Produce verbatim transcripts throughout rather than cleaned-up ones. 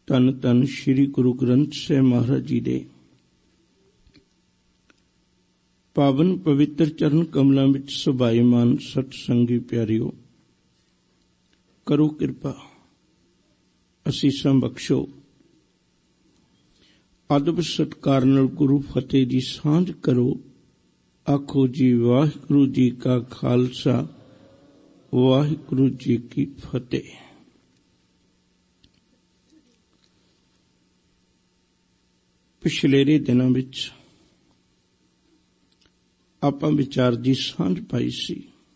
ਧੰਨ ਧੰਨ ਸ਼੍ਰੀ ਗੁਰੂ ਗ੍ਰੰਥ ਸਾਹਿਬ ਮਹਾਰਾਜ ਜੀ ਦੇ ਪਾਵਨ ਪਵਿੱਤਰ ਚਰਨ ਕਮਲਾਂ ਵਿੱਚ ਸੁਭਾਈਮਾਨ ਸਤ ਸੰਗੀ ਪਿਆਰਿਓ, ਕਰੋ ਕਿਰਪਾ, ਅਸੀਸਾਂ ਬਖਸ਼ੋ। ਅਦਬ ਸਤਿਕਾਰ ਨਾਲ ਗੁਰੂ ਫਤਿਹ ਦੀ ਸਾਂਝ ਕਰੋ। ਆਖੋ ਜੀ ਵਾਹਿਗੁਰੂ ਜੀ ਕਾ ਖਾਲਸਾ, ਵਾਹਿਗੁਰੂ ਜੀ ਕੀ ਫਤਿਹ। ਪਿਛਲੇਰੇ ਦਿਨਾਂ ਵਿੱਚ ਆਪਾਂ ਵਿਚਾਰ ਦੀ ਸਾਂਝ ਪਾਈ ਸੀ।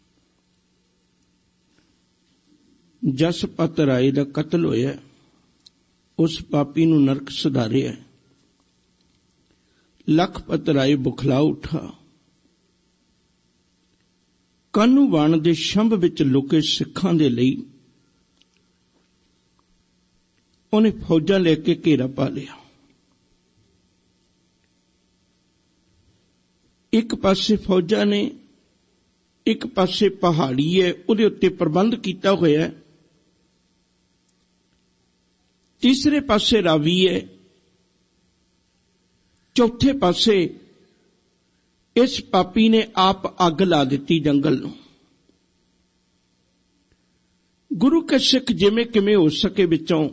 ਜਸਪਤ ਰਾਏ ਦਾ ਕਤਲ ਹੋਇਆ, ਉਸ ਪਾਪੀ ਨੂੰ ਨਰਕ ਸੁਧਾਰਿਆ। ਲਖਪਤ ਰਾਏ ਬੁਖਲਾ ਉਠਾ, ਕਾਨੂੰ ਬਾਣ ਦੇ ਸ਼ੰਭ ਵਿੱਚ ਲੁਕੇ ਸਿੱਖਾਂ ਦੇ ਲਈ ਉਹਨੇ ਫੌਜਾਂ ਲੈ ਕੇ ਘੇਰਾ ਪਾ ਲਿਆ। ਇੱਕ ਪਾਸੇ ਫੌਜਾਂ ਨੇ, ਇੱਕ ਪਾਸੇ ਪਹਾੜੀ ਹੈ, ਉਹਦੇ ਉੱਤੇ ਪ੍ਰਬੰਧ ਕੀਤਾ ਹੋਇਆ। ਤੀਸਰੇ ਪਾਸੇ ਰਾਵੀ ਹੈ, ਚੌਥੇ ਪਾਸੇ ਇਸ ਪਾਪੀ ਨੇ ਆਪ ਅੱਗ ਲਾ ਦਿੱਤੀ ਜੰਗਲ ਨੂੰ। ਗੁਰੂ ਕੇ ਸਿੱਖ ਜਿਵੇਂ ਕਿਵੇਂ ਹੋ ਸਕੇ ਵਿੱਚੋਂ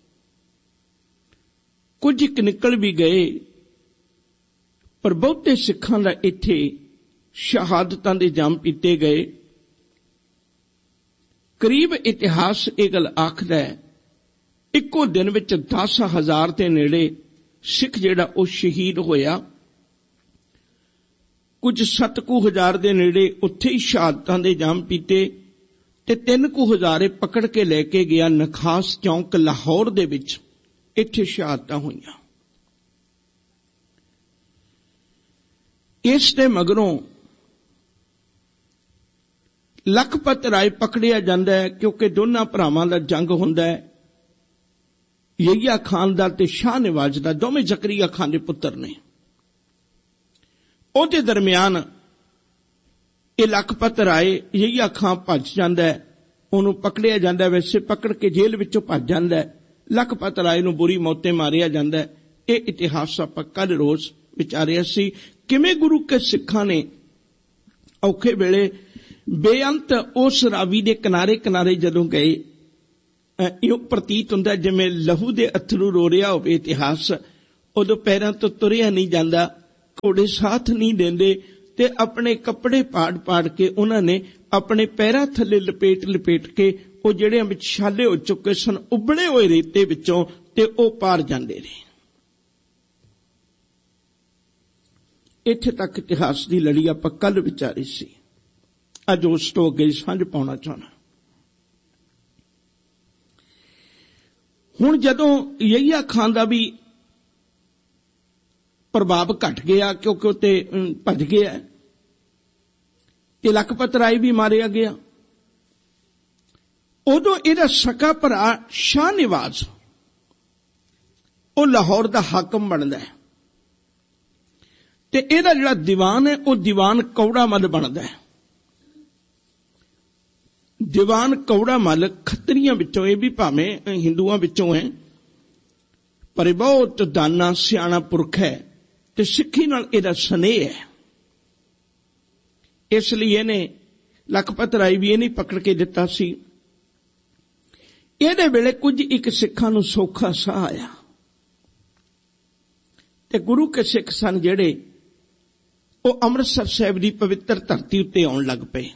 ਕੁਝ ਇੱਕ ਨਿਕਲ ਵੀ ਗਏ, ਪਰ ਬਹੁਤੇ ਸਿੱਖਾਂ ਦਾ ਇੱਥੇ ਸ਼ਹਾਦਤਾਂ ਦੇ ਜਾਮ ਪੀਤੇ ਗਏ। ਕਰੀਬ ਇਤਿਹਾਸ ਇਹ ਗੱਲ ਆਖਦਾ ਹੈ, ਇੱਕੋ ਦਿਨ ਵਿੱਚ ਦਸ ਹਜ਼ਾਰ ਦੇ ਨੇੜੇ ਸਿੱਖ ਜਿਹੜਾ ਉਹ ਸ਼ਹੀਦ ਹੋਇਆ। ਕੁਝ ਸੱਤ ਕੁ ਹਜ਼ਾਰ ਦੇ ਨੇੜੇ ਉੱਥੇ ਹੀ ਸ਼ਹਾਦਤਾਂ ਦੇ ਜਾਮ ਪੀਤੇ, ਤੇ ਤਿੰਨ ਕੁ ਹਜ਼ਾਰੇ ਪਕੜ ਕੇ ਲੈ ਕੇ ਗਿਆ ਨਖਾਸ ਚੌਂਕ ਲਾਹੌਰ ਦੇ ਵਿੱਚ, ਇੱਥੇ ਸ਼ਹਾਦਤਾਂ ਹੋਈਆਂ। ਇਸ ਦੇ ਮਗਰੋਂ ਲਖਪਤ ਰਾਏ ਪਕੜਿਆ ਜਾਂਦਾ ਹੈ, ਕਿਉਂਕਿ ਦੋਨਾਂ ਭਰਾਵਾਂ ਦਾ ਜੰਗ ਹੁੰਦਾ ਹੈ। ਯਹੀਆ ਖਾਨ ਦਾ ਤੇ ਸ਼ਾਹ ਨਵਾਜ਼ ਦਾ, ਦੋਵੇਂ ਜ਼ਕਰੀਆ ਖਾਨ ਦੇ ਪੁੱਤਰ ਨੇ। ਉਹਦੇ ਦਰਮਿਆਨ ਇਹ ਲਖਪਤ ਰਾਏ, ਯਹੀਆ ਖਾਨ ਭੱਜ ਜਾਂਦਾ ਹੈ, ਉਹਨੂੰ ਪਕੜਿਆ ਜਾਂਦਾ। ਵੈਸੇ ਪਕੜ ਕੇ ਜੇਲ੍ਹ ਵਿੱਚੋਂ ਭੱਜ ਜਾਂਦਾ ਹੈ। ਲਖਪਤ ਰਾਏ ਨੂੰ ਬੁਰੀ ਮੌਤੇ ਮਾਰਿਆ ਜਾਂਦਾ ਹੈ। ਇਹ ਇਤਿਹਾਸ ਆਪਾਂ ਕੱਲ ਰੋਜ਼ ਵਿਚਾਰਿਆ ਸੀ, ਕਿਵੇਂ ਗੁਰੂ ਕੇ ਸਿੱਖਾਂ ਨੇ ਔਖੇ ਵੇਲੇ ਬੇਅੰਤ ਉਸ ਰਾਵੀ ਦੇ ਕਿਨਾਰੇ ਕਿਨਾਰੇ ਜਦੋਂ ਗਏ, ਇਹ ਪ੍ਰਤੀਤ ਹੁੰਦਾ ਜਿਵੇਂ ਲਹੂ ਦੇ ਅਥਰੂ ਰੋ ਰਿਹਾ ਹੋਵੇ ਇਤਿਹਾਸ। ਉਦੋਂ ਪੈਰਾਂ ਤੋਂ ਤੁਰਿਆ ਨਹੀਂ ਜਾਂਦਾ, ਘੋੜੇ ਸਾਥ ਨਹੀਂ ਦਿੰਦੇ, ਤੇ ਆਪਣੇ ਕੱਪੜੇ ਪਾੜ ਪਾੜ ਕੇ ਉਹਨਾਂ ਨੇ ਆਪਣੇ ਪੈਰਾਂ ਥੱਲੇ ਲਪੇਟ ਲਪੇਟ ਕੇ ਉਹ ਜਿਹੜੇ ਵਿੱਚ ਛਾਲੇ ਹੋ ਚੁੱਕੇ ਸਨ, ਉਬਲੇ ਹੋਏ ਰੇਤੇ ਵਿੱਚੋਂ, ਤੇ ਉਹ ਪਾਰ ਜਾਂਦੇ ਰਹੇ। ਇੱਥੇ ਤੱਕ ਇਤਿਹਾਸ ਦੀ ਲੜੀ ਆਪਾਂ ਕੱਲ ਵਿਚਾਰੀ ਸੀ। ਅੱਜ ਉਸ ਤੋਂ ਅੱਗੇ ਸਾਂਝ ਪਾਉਣਾ ਚਾਹੁੰਦਾ। ਹੁਣ ਜਦੋਂ ਯਹੀਆ ਖਾਨ ਦਾ ਵੀ ਪ੍ਰਭਾਵ ਘਟ ਗਿਆ, ਕਿਉਂਕਿ ਉੱਤੇ ਭੱਜ ਗਿਆ, ਤੇ ਲਖਪਤ ਰਾਏ ਵੀ ਮਾਰਿਆ ਗਿਆ, ਉਦੋਂ ਇਹਦਾ ਸਕਾ ਭਰਾ ਸ਼ਾਹ ਨਵਾਜ਼ ਉਹ ਲਾਹੌਰ ਦਾ ਹਾਕਮ ਬਣਦਾ ਹੈ, ਤੇ ਇਹਦਾ ਜਿਹੜਾ ਦੀਵਾਨ ਹੈ ਉਹ ਦੀਵਾਨ ਕੌੜਾ ਮੱਲ ਬਣਦਾ ਹੈ। ਦੀਵਾਨ ਕੌੜਾ ਮੱਲ ਖੱਤਰੀਆਂ ਵਿੱਚੋਂ, ਇਹ ਵੀ ਭਾਵੇਂ ਹਿੰਦੂਆਂ ਵਿੱਚੋਂ ਹੈ, ਪਰ ਬਹੁਤ ਦਾਨਾ ਸਿਆਣਾ ਪੁਰਖ ਹੈ, ਤੇ ਸਿੱਖੀ ਨਾਲ ਇਹਦਾ ਸਨੇਹ ਹੈ। ਇਸ ਲਈ ਇਹਨੇ ਲਖਪਤ ਰਾਏ ਵੀ ਇਹ ਨਹੀਂ ਪਕੜ ਕੇ ਦਿੱਤਾ ਸੀ। ਇਹਦੇ ਵੇਲੇ ਕੁਝ ਇੱਕ ਸਿੱਖਾਂ ਨੂੰ ਸੌਖਾ ਸਾਹ ਆਇਆ, ਤੇ ਗੁਰੂ ਕੇ ਸਿੱਖ ਸਨ ਜਿਹੜੇ ਉਹ ਅੰਮ੍ਰਿਤਸਰ ਸਾਹਿਬ ਦੀ ਪਵਿੱਤਰ ਧਰਤੀ ਉੱਤੇ ਆਉਣ ਲੱਗ ਪਏ।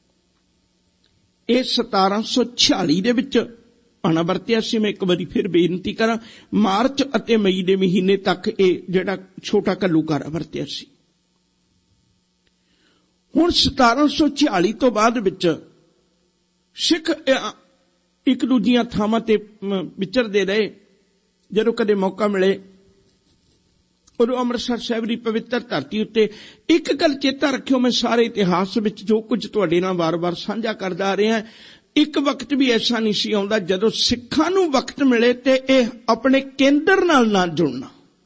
ਇਹ ਸਤਾਰਾਂ ਸੌ ਛਿਆਲੀ ਦੇ ਵਿੱਚ ਆਣਾ ਵਰਤਿਆ ਸੀ। ਮੈਂ ਇੱਕ ਵਾਰੀ ਫਿਰ ਬੇਨਤੀ ਕਰਾਂ, ਮਾਰਚ ਅਤੇ ਮਈ ਦੇ ਮਹੀਨੇ ਤੱਕ ਇਹ ਜਿਹੜਾ ਛੋਟਾ ਘੱਲੂਘਾਰਾ ਵਰਤਿਆ ਸੀ। ਹੁਣ ਸਤਾਰਾਂ ਸੌ ਛਿਆਲੀ ਤੋਂ ਬਾਅਦ ਵਿੱਚ ਸਿੱਖ ਇੱਕ ਦੂਜੀਆਂ ਥਾਵਾਂ ਤੇ ਵਿਚਰਦੇ ਰਹੇ। ਜਦੋਂ ਕਦੇ ਮੌਕਾ ਮਿਲੇ ਉਦੋਂ ਅੰਮ੍ਰਿਤਸਰ ਸਾਹਿਬ ਦੀ ਪਵਿੱਤਰ ਧਰਤੀ ਉੱਤੇ ਇੱਕ ਗੱਲ ਚੇਤਾ ਰੱਖਿਓ, ਮੈਂ ਸਾਰੇ ਇਤਿਹਾਸ ਵਿੱਚ ਜੋ ਕੁਝ ਤੁਹਾਡੇ ਨਾਲ ਵਾਰ-ਵਾਰ ਸਾਂਝਾ ਕਰਦਾ ਆ ਰਿਹਾ, ਇੱਕ ਵਕਤ ਵੀ ਐਸਾ ਨਹੀਂ ਸੀ ਆਉਂਦਾ ਜਦੋਂ ਸਿੱਖਾਂ ਨੂੰ ਵਕਤ ਮਿਲੇ ਤੇ ਇਹ ਆਪਣੇ ਕੇਂਦਰ ਨਾਲ ਨਾ ਜੁੜਨਾ।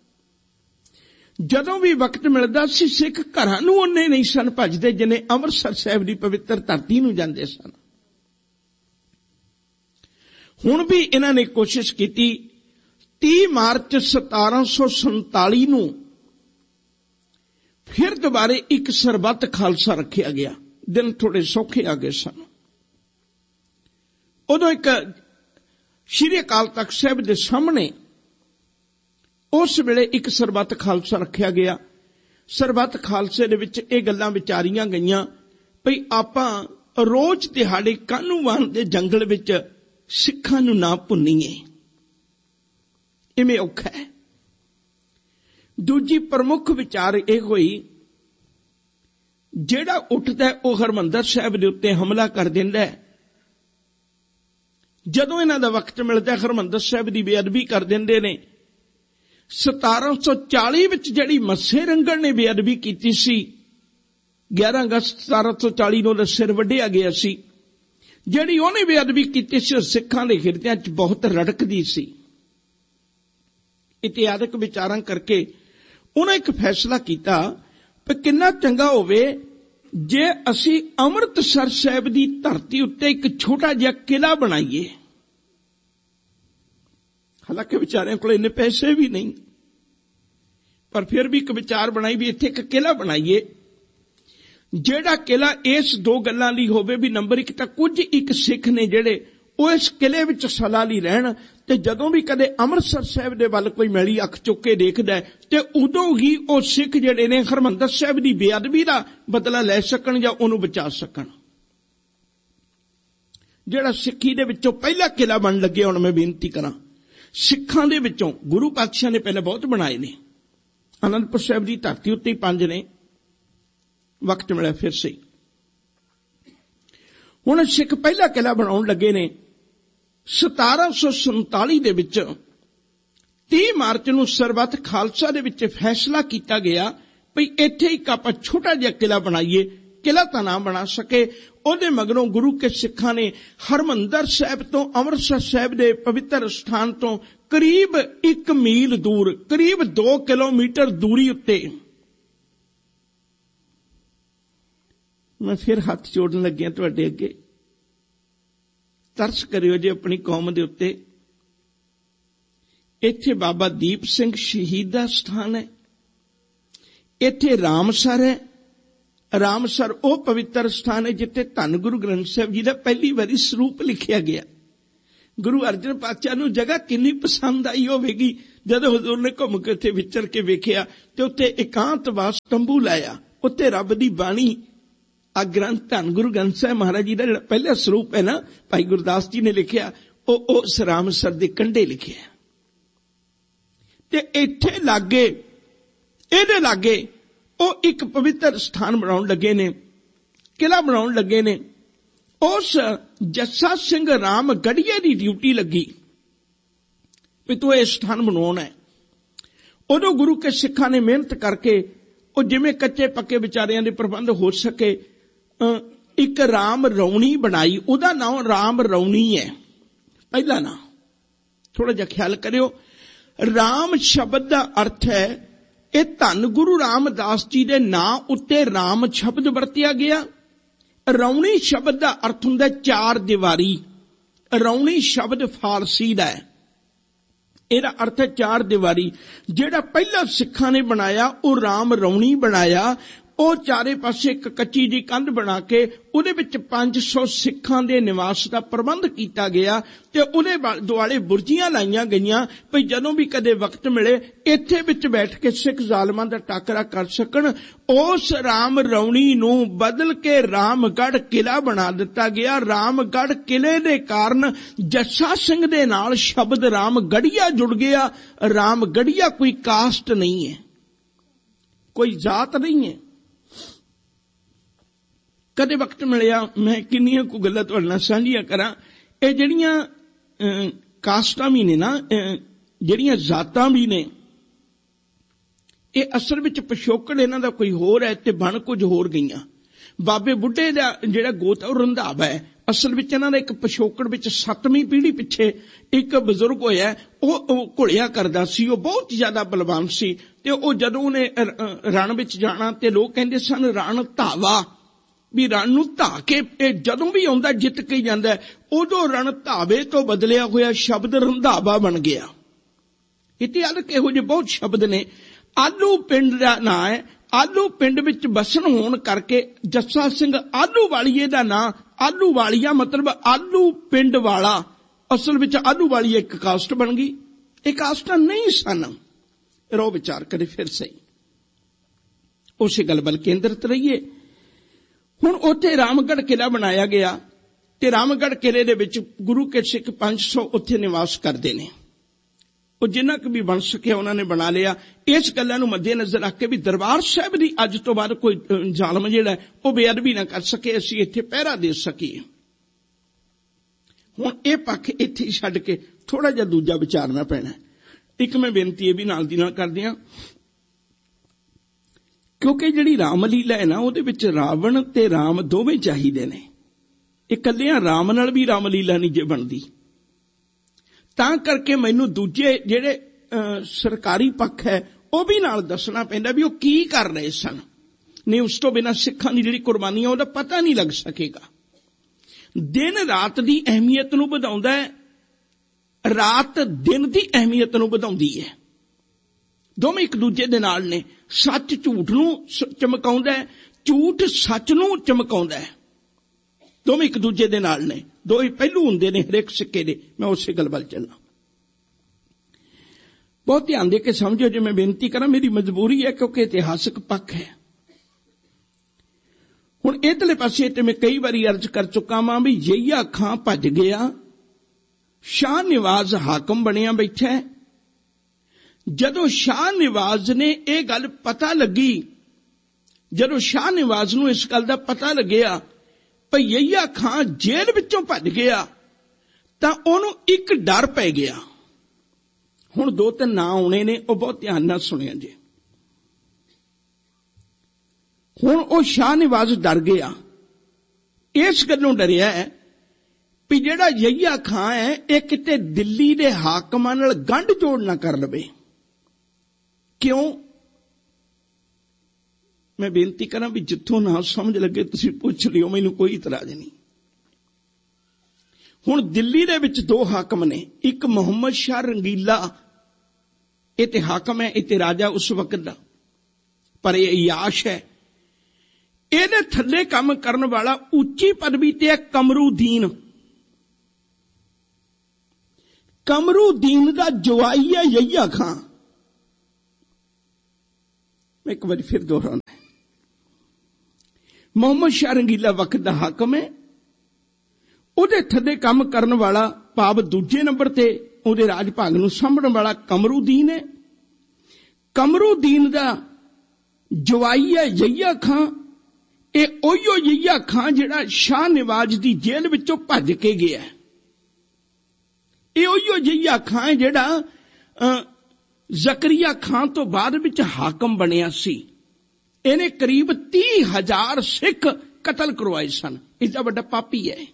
ਜਦੋਂ ਵੀ ਵਕਤ ਮਿਲਦਾ ਸੀ ਸਿੱਖ ਘਰਾਂ ਨੂੰ ਉਹਨੇ ਨਹੀਂ ਸਨ ਭੱਜਦੇ ਜਿਨੇ ਅੰਮ੍ਰਿਤਸਰ ਸਾਹਿਬ ਦੀ ਪਵਿੱਤਰ ਧਰਤੀ ਨੂੰ ਜਾਂਦੇ ਸਨ। ਹੁਣ ਵੀ ਇਹਨਾਂ ਨੇ ਕੋਸ਼ਿਸ਼ ਕੀਤੀ। ਤੀਹ ਮਾਰਚ ਸਤਾਰਾਂ ਸੌ ਸੰਤਾਲੀ ਨੂੰ ਫਿਰ ਦੁਬਾਰੇ ਇੱਕ ਸਰਬੱਤ ਖਾਲਸਾ ਰੱਖਿਆ ਗਿਆ। ਦਿਨ ਥੋੜੇ ਸੌਖੇ ਆ ਗਏ ਸਨ। ਉਦੋਂ ਇੱਕ ਸ਼੍ਰੀ ਅਕਾਲ ਤਖਤ ਸਾਹਿਬ ਦੇ ਸਾਹਮਣੇ ਉਸ ਵੇਲੇ ਇੱਕ ਸਰਬੱਤ ਖਾਲਸਾ ਰੱਖਿਆ ਗਿਆ। ਸਰਬੱਤ ਖਾਲਸੇ ਦੇ ਵਿੱਚ ਇਹ ਗੱਲਾਂ ਵਿਚਾਰੀਆਂ ਗਈਆਂ ਭਈ ਆਪਾਂ ਰੋਜ਼ ਦਿਹਾੜੇ ਕਾਹਨੂੰਵਾਨ ਦੇ ਜੰਗਲ ਵਿੱਚ ਸਿੱਖਾਂ ਨੂੰ ਨਾ ਭੁੰਨੀਏ, ਇਵੇਂ ਔਖਾ ਹੈ। ਦੂਜੀ ਪ੍ਰਮੁੱਖ ਵਿਚਾਰ ਇਹ ਹੋਈ, ਜਿਹੜਾ ਉੱਠਦਾ ਉਹ ਹਰਿਮੰਦਰ ਸਾਹਿਬ ਦੇ ਉੱਤੇ ਹਮਲਾ ਕਰ ਦਿੰਦਾ ਹੈ। ਜਦੋਂ ਇਹਨਾਂ ਦਾ ਵਕਤ ਮਿਲਦਾ ਹਰਿਮੰਦਰ ਸਾਹਿਬ ਦੀ ਬੇਅਦਬੀ ਕਰ ਦਿੰਦੇ ਨੇ। ਸਤਾਰਾਂ ਸੌ ਚਾਲੀ ਵਿੱਚ ਜਿਹੜੀ ਮੱਸੇ ਰੰਗੜ ਨੇ ਬੇਅਦਬੀ ਕੀਤੀ ਸੀ, ਗਿਆਰਾਂ ਅਗਸਤ ਸਤਾਰਾਂ ਸੌ ਚਾਲੀ ਨੂੰ ਉਹਦਾ ਸਿਰ ਵੱਢਿਆ ਗਿਆ ਸੀ। ਜਿਹੜੀ ਉਹਨੇ ਬੇਅਦਬੀ ਕੀਤੀ ਸੀ, ਉਹ ਸਿੱਖਾਂ ਦੇ ਹਿਰਦਿਆਂ 'ਚ ਬਹੁਤ ਰੜਕਦੀ ਸੀ। ਇਤਿਹਾਸਕ ਵਿਚਾਰਾਂ ਕਰਕੇ ਉਹਨਾਂ ਇੱਕ ਫੈਸਲਾ ਕੀਤਾ ਕਿ ਕਿੰਨਾ ਚੰਗਾ ਹੋਵੇ ਜੇ ਅਸੀਂ ਅੰਮ੍ਰਿਤਸਰ ਸਾਹਿਬ ਦੀ ਧਰਤੀ ਉੱਤੇ ਇੱਕ ਛੋਟਾ ਜਿਹਾ ਕਿਲਾ ਬਣਾਈਏ। ਹਾਲਾਂਕਿ ਵਿਚਾਰਿਆਂ ਕੋਲ ਇੰਨੇ ਪੈਸੇ ਵੀ ਨਹੀਂ, ਪਰ ਫਿਰ ਵੀ ਇੱਕ ਵਿਚਾਰ ਬਣਾਈ ਵੀ ਇੱਥੇ ਇੱਕ ਕਿਲਾ ਬਣਾਈਏ, ਜਿਹੜਾ ਕਿਲਾ ਇਸ ਦੋ ਗੱਲਾਂ ਲਈ ਹੋਵੇ ਵੀ ਨੰਬਰ ਇੱਕ ਤਾਂ ਕੁਝ ਇੱਕ ਸਿੱਖ ਨੇ ਜਿਹੜੇ ਉਹ ਇਸ ਕਿਲੇ ਵਿੱਚ ਸਲਾਹ ਲਈ ਰਹਿਣ, ਤੇ ਜਦੋਂ ਵੀ ਕਦੇ ਅੰਮ੍ਰਿਤਸਰ ਸਾਹਿਬ ਦੇ ਵੱਲ ਕੋਈ ਮੈਲੀ ਅੱਖ ਚੁੱਕ ਕੇ ਦੇਖਦਾ ਤੇ ਉਦੋਂ ਹੀ ਉਹ ਸਿੱਖ ਜਿਹੜੇ ਨੇ ਹਰਿਮੰਦਰ ਸਾਹਿਬ ਦੀ ਬੇਅਦਬੀ ਦਾ ਬਦਲਾ ਲੈ ਸਕਣ ਜਾਂ ਉਹਨੂੰ ਬਚਾ ਸਕਣ। ਜਿਹੜਾ ਸਿੱਖੀ ਦੇ ਵਿੱਚੋਂ ਪਹਿਲਾ ਕਿਲਾ ਬਣ ਲੱਗੇ, ਹੁਣ ਮੈਂ ਬੇਨਤੀ ਕਰਾਂ, ਸਿੱਖਾਂ ਦੇ ਵਿੱਚੋਂ ਗੁਰੂ ਪਾਤਸ਼ਾਹ ਨੇ ਪਹਿਲਾਂ ਬਹੁਤ ਬਣਾਏ ਨੇ। ਅਨੰਦਪੁਰ ਸਾਹਿਬ ਦੀ ਧਰਤੀ ਉੱਤੇ ਹੀ ਪੰਜ ਨੇ, ਵਕਤ ਮਿਲਿਆ ਫਿਰ ਸਹੀ। ਹੁਣ ਸਿੱਖ ਪਹਿਲਾ ਕਿਲਾ ਬਣਾਉਣ ਲੱਗੇ ਨੇ। ਸਤਾਰਾਂ ਸੌ ਸੰਤਾਲੀ ਦੇ ਵਿੱਚ ਤੀਹ ਮਾਰਚ ਨੂੰ ਸਰਬੱਤ ਖਾਲਸਾ ਦੇ ਵਿੱਚ ਫੈਸਲਾ ਕੀਤਾ ਗਿਆ ਵੀ ਇੱਥੇ ਇੱਕ ਆਪਾਂ ਛੋਟਾ ਜਿਹਾ ਕਿਲਾ ਬਣਾਈਏ। ਕਿਲਾ ਤਾਂ ਨਾ ਬਣਾ ਸਕੇ, ਉਹਦੇ ਮਗਰੋਂ ਗੁਰੂ ਕੇ ਸਿੱਖਾਂ ਨੇ ਹਰਿਮੰਦਰ ਸਾਹਿਬ ਤੋਂ ਅੰਮ੍ਰਿਤਸਰ ਸਾਹਿਬ ਦੇ ਪਵਿੱਤਰ ਸਥਾਨ ਤੋਂ ਕਰੀਬ ਇੱਕ ਮੀਲ ਦੂਰ, ਕਰੀਬ ਦੋ ਕਿਲੋਮੀਟਰ ਦੂਰੀ ਉੱਤੇ, ਮੈਂ ਫਿਰ ਹੱਥ ਜੋੜਨ ਲੱਗਿਆ ਤੁਹਾਡੇ ਅੱਗੇ, ਤਰਸ ਕਰਿਓ ਜੇ ਆਪਣੀ ਕੌਮ ਦੇ ਉੱਤੇ। ਇੱਥੇ ਬਾਬਾ ਦੀਪ ਸਿੰਘ ਸ਼ਹੀਦ ਦਾ ਸਥਾਨ ਹੈ, ਇੱਥੇ ਰਾਮਸਰ ਹੈ। ਰਾਮਸਰ ਉਹ ਪਵਿੱਤਰ ਸਥਾਨ ਹੈ ਜਿੱਥੇ ਧੰਨ ਗੁਰੂ ਗ੍ਰੰਥ ਸਾਹਿਬ ਜੀ ਦਾ ਪਹਿਲੀ ਵਾਰੀ ਸਰੂਪ ਲਿਖਿਆ ਗਿਆ। ਗੁਰੂ ਅਰਜਨ ਪਾਤਸ਼ਾਹ ਨੂੰ ਜਗ੍ਹਾ ਕਿੰਨੀ ਪਸੰਦ ਆਈ ਹੋਵੇਗੀ ਜਦੋਂ ਹਜ਼ੂਰ ਨੇ ਘੁੰਮ ਕੇ ਉੱਥੇ ਵਿਚਰ ਕੇ ਵੇਖਿਆ ਤੇ ਉੱਥੇ ਇਕਾਂਤਵਾਸ ਤੰਬੂ ਲਾਇਆ, ਉੱਥੇ ਰੱਬ ਦੀ ਬਾਣੀ ਆ ਗ੍ਰੰਥ ਧੰਨ ਗੁਰੂ ਗ੍ਰੰਥ ਸਾਹਿਬ ਮਹਾਰਾਜ ਜੀ ਦਾ ਜਿਹੜਾ ਪਹਿਲਾ ਸਰੂਪ ਹੈ ਨਾ, ਭਾਈ ਗੁਰਦਾਸ ਜੀ ਨੇ ਲਿਖਿਆ, ਉਹ ਉਸ ਰਾਮਸਰ ਦੇ ਕੰਢੇ ਲਿਖਿਆ। ਤੇ ਇੱਥੇ ਲਾਗੇ, ਇਹਦੇ ਲਾਗੇ ਉਹ ਇੱਕ ਪਵਿੱਤਰ ਸਥਾਨ ਬਣਾਉਣ ਲੱਗੇ ਨੇ, ਕਿਲਾ ਬਣਾਉਣ ਲੱਗੇ ਨੇ। ਉਸ ਜੱਸਾ ਸਿੰਘ ਰਾਮ ਗੜੀਏ ਦੀ ਡਿਊਟੀ ਲੱਗੀ ਵੀ ਤੂੰ ਇਹ ਸਥਾਨ ਬਣਾਉਣਾ ਹੈ। ਉਦੋਂ ਗੁਰੂ ਕੇ ਸਿੱਖਾਂ ਨੇ ਮਿਹਨਤ ਕਰਕੇ ਉਹ ਜਿਵੇਂ ਕੱਚੇ ਪੱਕੇ ਵਿਚਾਰਿਆਂ ਦੇ ਪ੍ਰਬੰਧ ਹੋ ਸਕੇ, ਇੱਕ ਰਾਮ ਰੌਣੀ ਬਣਾਈ। ਉਹਦਾ ਨਾਮ ਰਾਮ ਰੌਣੀ ਹੈ ਪਹਿਲਾ ਨਾਮ। ਥੋੜਾ ਜਿਹਾ ਖਿਆਲ ਕਰਿਓ, ਰਾਮ ਸ਼ਬਦ ਦਾ ਅਰਥ ਹੈ, ਇਹ ਧੰਨ ਗੁਰੂ ਰਾਮਦਾਸ ਜੀ ਦੇ ਨਾਂ ਉੱਤੇ ਰਾਮ ਸ਼ਬਦ ਵਰਤਿਆ ਗਿਆ। ਰੌਣੀ ਸ਼ਬਦ ਦਾ ਅਰਥ ਹੁੰਦਾ ਚਾਰ ਦੀਵਾਰੀ। ਰੌਣੀ ਸ਼ਬਦ ਫਾਰਸੀ ਦਾ ਹੈ, ਇਹਦਾ ਅਰਥ ਹੈ ਚਾਰ ਦੀਵਾਰੀ। ਜਿਹੜਾ ਪਹਿਲਾ ਸਿੱਖਾਂ ਨੇ ਬਣਾਇਆ ਉਹ ਰਾਮ ਰੌਣੀ ਬਣਾਇਆ। ਉਹ ਚਾਰੇ ਪਾਸੇ ਇੱਕ ਕੱਚੀ ਦੀ ਕੰਧ ਬਣਾ ਕੇ ਉਹਦੇ ਵਿੱਚ ਪੰਜ ਸੌ ਸਿੱਖਾਂ ਦੇ ਨਿਵਾਸ ਦਾ ਪ੍ਰਬੰਧ ਕੀਤਾ ਗਿਆ ਤੇ ਉਹਦੇ ਦੁਆਲੇ ਬੁਰਜੀਆਂ ਲਾਈਆਂ ਗਈਆਂ ਵੀ ਜਦੋਂ ਵੀ ਕਦੇ ਵਕਤ ਮਿਲੇ ਇੱਥੇ ਵਿੱਚ ਬੈਠ ਕੇ ਸਿੱਖ ਜ਼ਾਲਮਾਂ ਦਾ ਟਾਕਰਾ ਕਰ ਸਕਣ। ਉਸ ਰਾਮ ਰੌਣੀ ਨੂੰ ਬਦਲ ਕੇ ਰਾਮਗੜ੍ਹ ਕਿਲਾ ਬਣਾ ਦਿੱਤਾ ਗਿਆ। ਰਾਮਗੜ੍ਹ ਕਿਲੇ ਦੇ ਕਾਰਨ ਜੱਸਾ ਸਿੰਘ ਦੇ ਨਾਲ ਸ਼ਬਦ ਰਾਮਗੜੀਆ ਜੁੜ ਗਿਆ। ਰਾਮਗੜੀਆ ਕੋਈ ਕਾਸਟ ਨਹੀਂ ਹੈ, ਕੋਈ ਜਾਤ ਨਹੀਂ ਹੈ। ਕਦੇ ਵਕਤ ਮਿਲਿਆ ਮੈਂ ਕਿੰਨੀਆਂ ਕੁ ਗੱਲਾਂ ਤੁਹਾਡੇ ਨਾਲ ਸਾਂਝੀਆਂ ਕਰਾਂ। ਇਹ ਜਿਹੜੀਆਂ ਕਾਸਟਾਂ ਵੀ ਨੇ ਨਾ, ਜਿਹੜੀਆਂ ਜਾਤਾਂ ਵੀ ਨੇ, ਇਹ ਅਸਲ ਵਿੱਚ ਪਿਛੋਕੜ ਇਹਨਾਂ ਦਾ ਕੋਈ ਹੋਰ ਹੈ ਤੇ ਬਣ ਕੁਝ ਹੋਰ ਗਈਆਂ। ਬਾਬੇ ਬੁੱਢੇ ਦਾ ਜਿਹੜਾ ਗੋਤ ਉਹ ਰੰਧਾਵਾ ਹੈ, ਅਸਲ ਵਿੱਚ ਇਹਨਾਂ ਦਾ ਇੱਕ ਪਿਛੋਕੜ ਵਿੱਚ ਸੱਤਵੀਂ ਪੀੜ੍ਹੀ ਪਿੱਛੇ ਇੱਕ ਬਜ਼ੁਰਗ ਹੋਇਆ, ਉਹ ਘੁਲਿਆ ਕਰਦਾ ਸੀ, ਉਹ ਬਹੁਤ ਜ਼ਿਆਦਾ ਬਲਵਾਨ ਸੀ ਤੇ ਉਹ ਜਦੋਂ ਉਹਨੇ ਰਣ ਵਿੱਚ ਜਾਣਾ ਤੇ ਲੋਕ ਕਹਿੰਦੇ ਸਨ ਰਣ ਧਾਵਾ, ਵੀ ਰਣ ਨੂੰ ਧਾ ਕੇ ਜਦੋਂ ਵੀ ਆਉਂਦਾ ਜਿੱਤ ਕੇ ਜਾਂਦਾ। ਉਦੋਂ ਰਣ ਧਾਵੇ ਤੋਂ ਬਦਲਿਆ ਹੋਇਆ ਸ਼ਬਦ ਰੰਧਾਵਾ ਬਣ ਗਿਆ। ਇਤਿਹਾਸਕ ਇਹੋ ਜਿਹੇ ਬਹੁਤ ਸ਼ਬਦ ਨੇ। ਆਲੂ ਪਿੰਡ ਦਾ ਨਾਂ ਹੈ, ਆਲੂ ਪਿੰਡ ਵਿੱਚ ਬਸਣ ਹੋਣ ਕਰਕੇ ਜੱਸਾ ਸਿੰਘ ਆਲੂ ਵਾਲੀਏ ਦਾ ਨਾਂ ਆਲੂ ਵਾਲੀਆ ਮਤਲਬ ਆਲੂ ਪਿੰਡ ਵਾਲਾ। ਅਸਲ ਵਿੱਚ ਆਲੂ ਵਾਲੀਆ ਇੱਕ ਕਾਸਟ ਬਣ ਗਈ। ਇਹ ਕਾਸਟਾਂ ਨਹੀਂ ਸਨ। ਰੋ ਵਿਚਾਰ ਕਰੇ ਫਿਰ ਸਹੀ, ਉਸੇ ਗੱਲ ਵੱਲ ਕੇਂਦਰਿਤ ਰਹੀਏ। ਹੁਣ ਉੱਥੇ ਰਾਮਗੜ੍ਹ ਕਿਲ੍ਹਾ ਬਣਾਇਆ ਗਿਆ ਤੇ ਰਾਮਗੜ੍ਹ ਕਿਲ੍ਹੇ ਦੇ ਵਿੱਚ ਗੁਰੂ ਕੇ ਸਿੱਖ ਪੰਜ ਸੌ ਉੱਥੇ ਨਿਵਾਸ ਕਰਦੇ ਨੇ। ਉਹ ਜਿੰਨਾ ਕੁ ਵੀ ਬਣ ਸਕਿਆ ਉਹਨਾਂ ਨੇ ਬਣਾ ਲਿਆ। ਇਸ ਗੱਲਾਂ ਨੂੰ ਮੱਦੇ ਨਜ਼ਰ ਰੱਖ ਕੇ ਵੀ ਦਰਬਾਰ ਸਾਹਿਬ ਦੀ ਅੱਜ ਤੋਂ ਬਾਅਦ ਕੋਈ ਜ਼ਾਲਮ ਜਿਹੜਾ ਉਹ ਬੇਅਦਬੀ ਨਾ ਕਰ ਸਕੇ, ਅਸੀਂ ਇੱਥੇ ਪਹਿਰਾ ਦੇ ਸਕੀਏ। ਹੁਣ ਇਹ ਪੱਖ ਇੱਥੇ ਹੀ ਛੱਡ ਕੇ ਥੋੜਾ ਜਿਹਾ ਦੂਜਾ ਵਿਚਾਰਨਾ ਪੈਣਾ। ਇੱਕ ਮੈਂ ਬੇਨਤੀ ਇਹ ਵੀ ਨਾਲ ਦੀ ਨਾਲ ਕਰਦੇ ਹਾਂ, ਕਿਉਂਕਿ ਜਿਹੜੀ ਰਾਮਲੀਲਾ ਹੈ ਨਾ ਉਹਦੇ ਵਿੱਚ ਰਾਵਣ ਤੇ ਰਾਮ ਦੋਵੇਂ ਚਾਹੀਦੇ ਨੇ। ਇਕੱਲਿਆਂ ਰਾਮ ਨਾਲ ਵੀ ਰਾਮਲੀਲਾ ਨਹੀਂ ਜੇ ਬਣਦੀ। ਤਾਂ ਕਰਕੇ ਮੈਨੂੰ ਦੂਜੇ ਜਿਹੜੇ ਸਰਕਾਰੀ ਪੱਖ ਹੈ ਉਹ ਵੀ ਨਾਲ ਦੱਸਣਾ ਪੈਂਦਾ ਵੀ ਉਹ ਕੀ ਕਰ ਰਹੇ ਸਨ। ਨਹੀਂ ਉਸ ਤੋਂ ਬਿਨਾਂ ਸਿੱਖਾਂ ਦੀ ਜਿਹੜੀ ਕੁਰਬਾਨੀ ਹੈ ਉਹਦਾ ਪਤਾ ਨਹੀਂ ਲੱਗ ਸਕੇਗਾ। ਦਿਨ ਰਾਤ ਦੀ ਅਹਿਮੀਅਤ ਨੂੰ ਵਧਾਉਂਦਾ ਹੈ, ਰਾਤ ਦਿਨ ਦੀ ਅਹਿਮੀਅਤ ਨੂੰ ਵਧਾਉਂਦੀ ਹੈ। ਦੋਵੇਂ ਇੱਕ ਦੂਜੇ ਦੇ ਨਾਲ ਨੇ। ਸੱਚ ਝੂਠ ਨੂੰ ਚਮਕਾਉਂਦਾ ਹੈ, ਝੂਠ ਸੱਚ ਨੂੰ ਚਮਕਾਉਂਦਾ ਹੈ। ਦੋਵੇਂ ਇੱਕ ਦੂਜੇ ਦੇ ਨਾਲ ਨੇ, ਦੋ ਹੀ ਪਹਿਲੂ ਹੁੰਦੇ ਨੇ ਹਰੇਕ ਸਿੱਕੇ ਦੇ। ਮੈਂ ਉਸੇ ਗੱਲ ਵੱਲ ਚੱਲਾਂ। ਬਹੁਤ ਧਿਆਨ ਦੇ ਕੇ ਸਮਝੋ ਜੇ ਮੈਂ ਬੇਨਤੀ ਕਰਾਂ, ਮੇਰੀ ਮਜਬੂਰੀ ਹੈ ਕਿਉਂਕਿ ਇਤਿਹਾਸਕ ਪੱਖ ਹੈ। ਹੁਣ ਇਧਰਲੇ ਪਾਸੇ ਤੇ ਮੈਂ ਕਈ ਵਾਰੀ ਅਰਜ਼ ਕਰ ਚੁੱਕਾ ਵਾਂ ਵੀ ਯਹੀਆ ਖਾਂ ਭੱਜ ਗਿਆ, ਸ਼ਾਹ ਨਿਵਾਜ਼ ਹਾਕਮ ਬਣਿਆ ਬੈਠਾ ਹੈ। ਜਦੋਂ ਸ਼ਾਹ ਨਿਵਾਜ਼ ਨੇ ਇਹ ਗੱਲ ਪਤਾ ਲੱਗੀ, ਜਦੋਂ ਸ਼ਾਹ ਨਿਵਾਜ਼ ਨੂੰ ਇਸ ਗੱਲ ਦਾ ਪਤਾ ਲੱਗਿਆ ਭਈ ਯਹੀਆ ਖਾਂ ਜੇਲ੍ਹ ਵਿੱਚੋਂ ਭੱਜ ਗਿਆ, ਤਾਂ ਉਹਨੂੰ ਇੱਕ ਡਰ ਪੈ ਗਿਆ। ਹੁਣ ਦੋ ਤਿੰਨ ਨਾਂ ਆਉਣੇ ਨੇ, ਉਹ ਬਹੁਤ ਧਿਆਨ ਨਾਲ ਸੁਣਿਆ ਜੇ। ਹੁਣ ਉਹ ਸ਼ਾਹ ਨਿਵਾਜ਼ ਡਰ ਗਿਆ, ਇਸ ਗੱਲੋਂ ਡਰਿਆ ਹੈ ਵੀ ਜਿਹੜਾ ਯਹੀਆ ਖਾਂ ਹੈ ਇਹ ਕਿਤੇ ਦਿੱਲੀ ਦੇ ਹਾਕਮਾਂ ਨਾਲ ਗੰਢ ਜੋੜ ਨਾ ਕਰ ਲਵੇ। ਕਿਉਂ? ਮੈਂ ਬੇਨਤੀ ਕਰਾਂ ਵੀ ਜਿੱਥੋਂ ਨਾ ਸਮਝ ਲੱਗੇ ਤੁਸੀਂ ਪੁੱਛ ਲਿਓ, ਮੈਨੂੰ ਕੋਈ ਇਤਰਾਜ਼ ਨਹੀਂ। ਹੁਣ ਦਿੱਲੀ ਦੇ ਵਿੱਚ ਦੋ ਹਾਕਮ ਨੇ, ਇੱਕ ਮੁਹੰਮਦ ਸ਼ਾਹ ਰੰਗੀਲਾ, ਇਹ ਤੇ ਹਾਕਮ ਹੈ, ਇਹ ਤੇ ਰਾਜਾ ਉਸ ਵਕਤ ਦਾ, ਪਰ ਇਹ ਇਯਾਸ਼ ਹੈ। ਇਹਦੇ ਥੱਲੇ ਕੰਮ ਕਰਨ ਵਾਲਾ ਉੱਚੀ ਪਦਵੀ ਤੇ ਹੈ ਕਮਰੂਦੀਨ। ਕਮਰੂਦੀਨ ਦਾ ਜਵਾਈ ਹੈ ਯਹੀਆ ਖਾਂ। ਮੈਂ ਇੱਕ ਵਾਰੀ ਫਿਰ ਦੁਹਰਾਉਣਾ, ਮੁਹੰਮਦ ਸ਼ਾਹ ਰੰਗੀਲਾ ਵਕਤ ਦਾ ਹਾਕਮ ਹੈ, ਉਹਦੇ ਥੱਲੇ ਕੰਮ ਕਰਨ ਵਾਲਾ ਭਾਵ ਦੂਜੇ ਨੰਬਰ ਤੇ ਉਹਦੇ ਰਾਜ ਭਾਗ ਨੂੰ ਸਾਂਭਣ ਵਾਲਾ ਕਮਰੂਦੀਨ ਹੈ। ਕਮਰੂਦੀਨ ਦਾ ਜਵਾਈ ਹੈ ਯਹੀਆ ਖਾਂ। ਇਹ ਉਹੀਓ ਯਹੀਆ ਖਾਂ ਜਿਹੜਾ ਸ਼ਾਹ ਨਿਵਾਜ਼ ਦੀ ਜੇਲ੍ਹ ਵਿੱਚੋਂ ਭੱਜ ਕੇ ਗਿਆ। ਇਹ ਉਹੀਓ ਯਹੀਆ ਖਾਂ ਜਿਹੜਾ ਜ਼ਕਰੀਆ ਖਾਂ ਤੋਂ ਬਾਅਦ ਵਿੱਚ ਹਾਕਮ ਬਣਿਆ ਸੀ। ਇਹਨੇ ਕਰੀਬ ਤੀਹ ਹਜ਼ਾਰ ਸਿੱਖ ਕਤਲ ਕਰਵਾਏ ਸਨ। ਇਸਦਾ ਵੱਡਾ ਪਾਪੀ ਹੈ।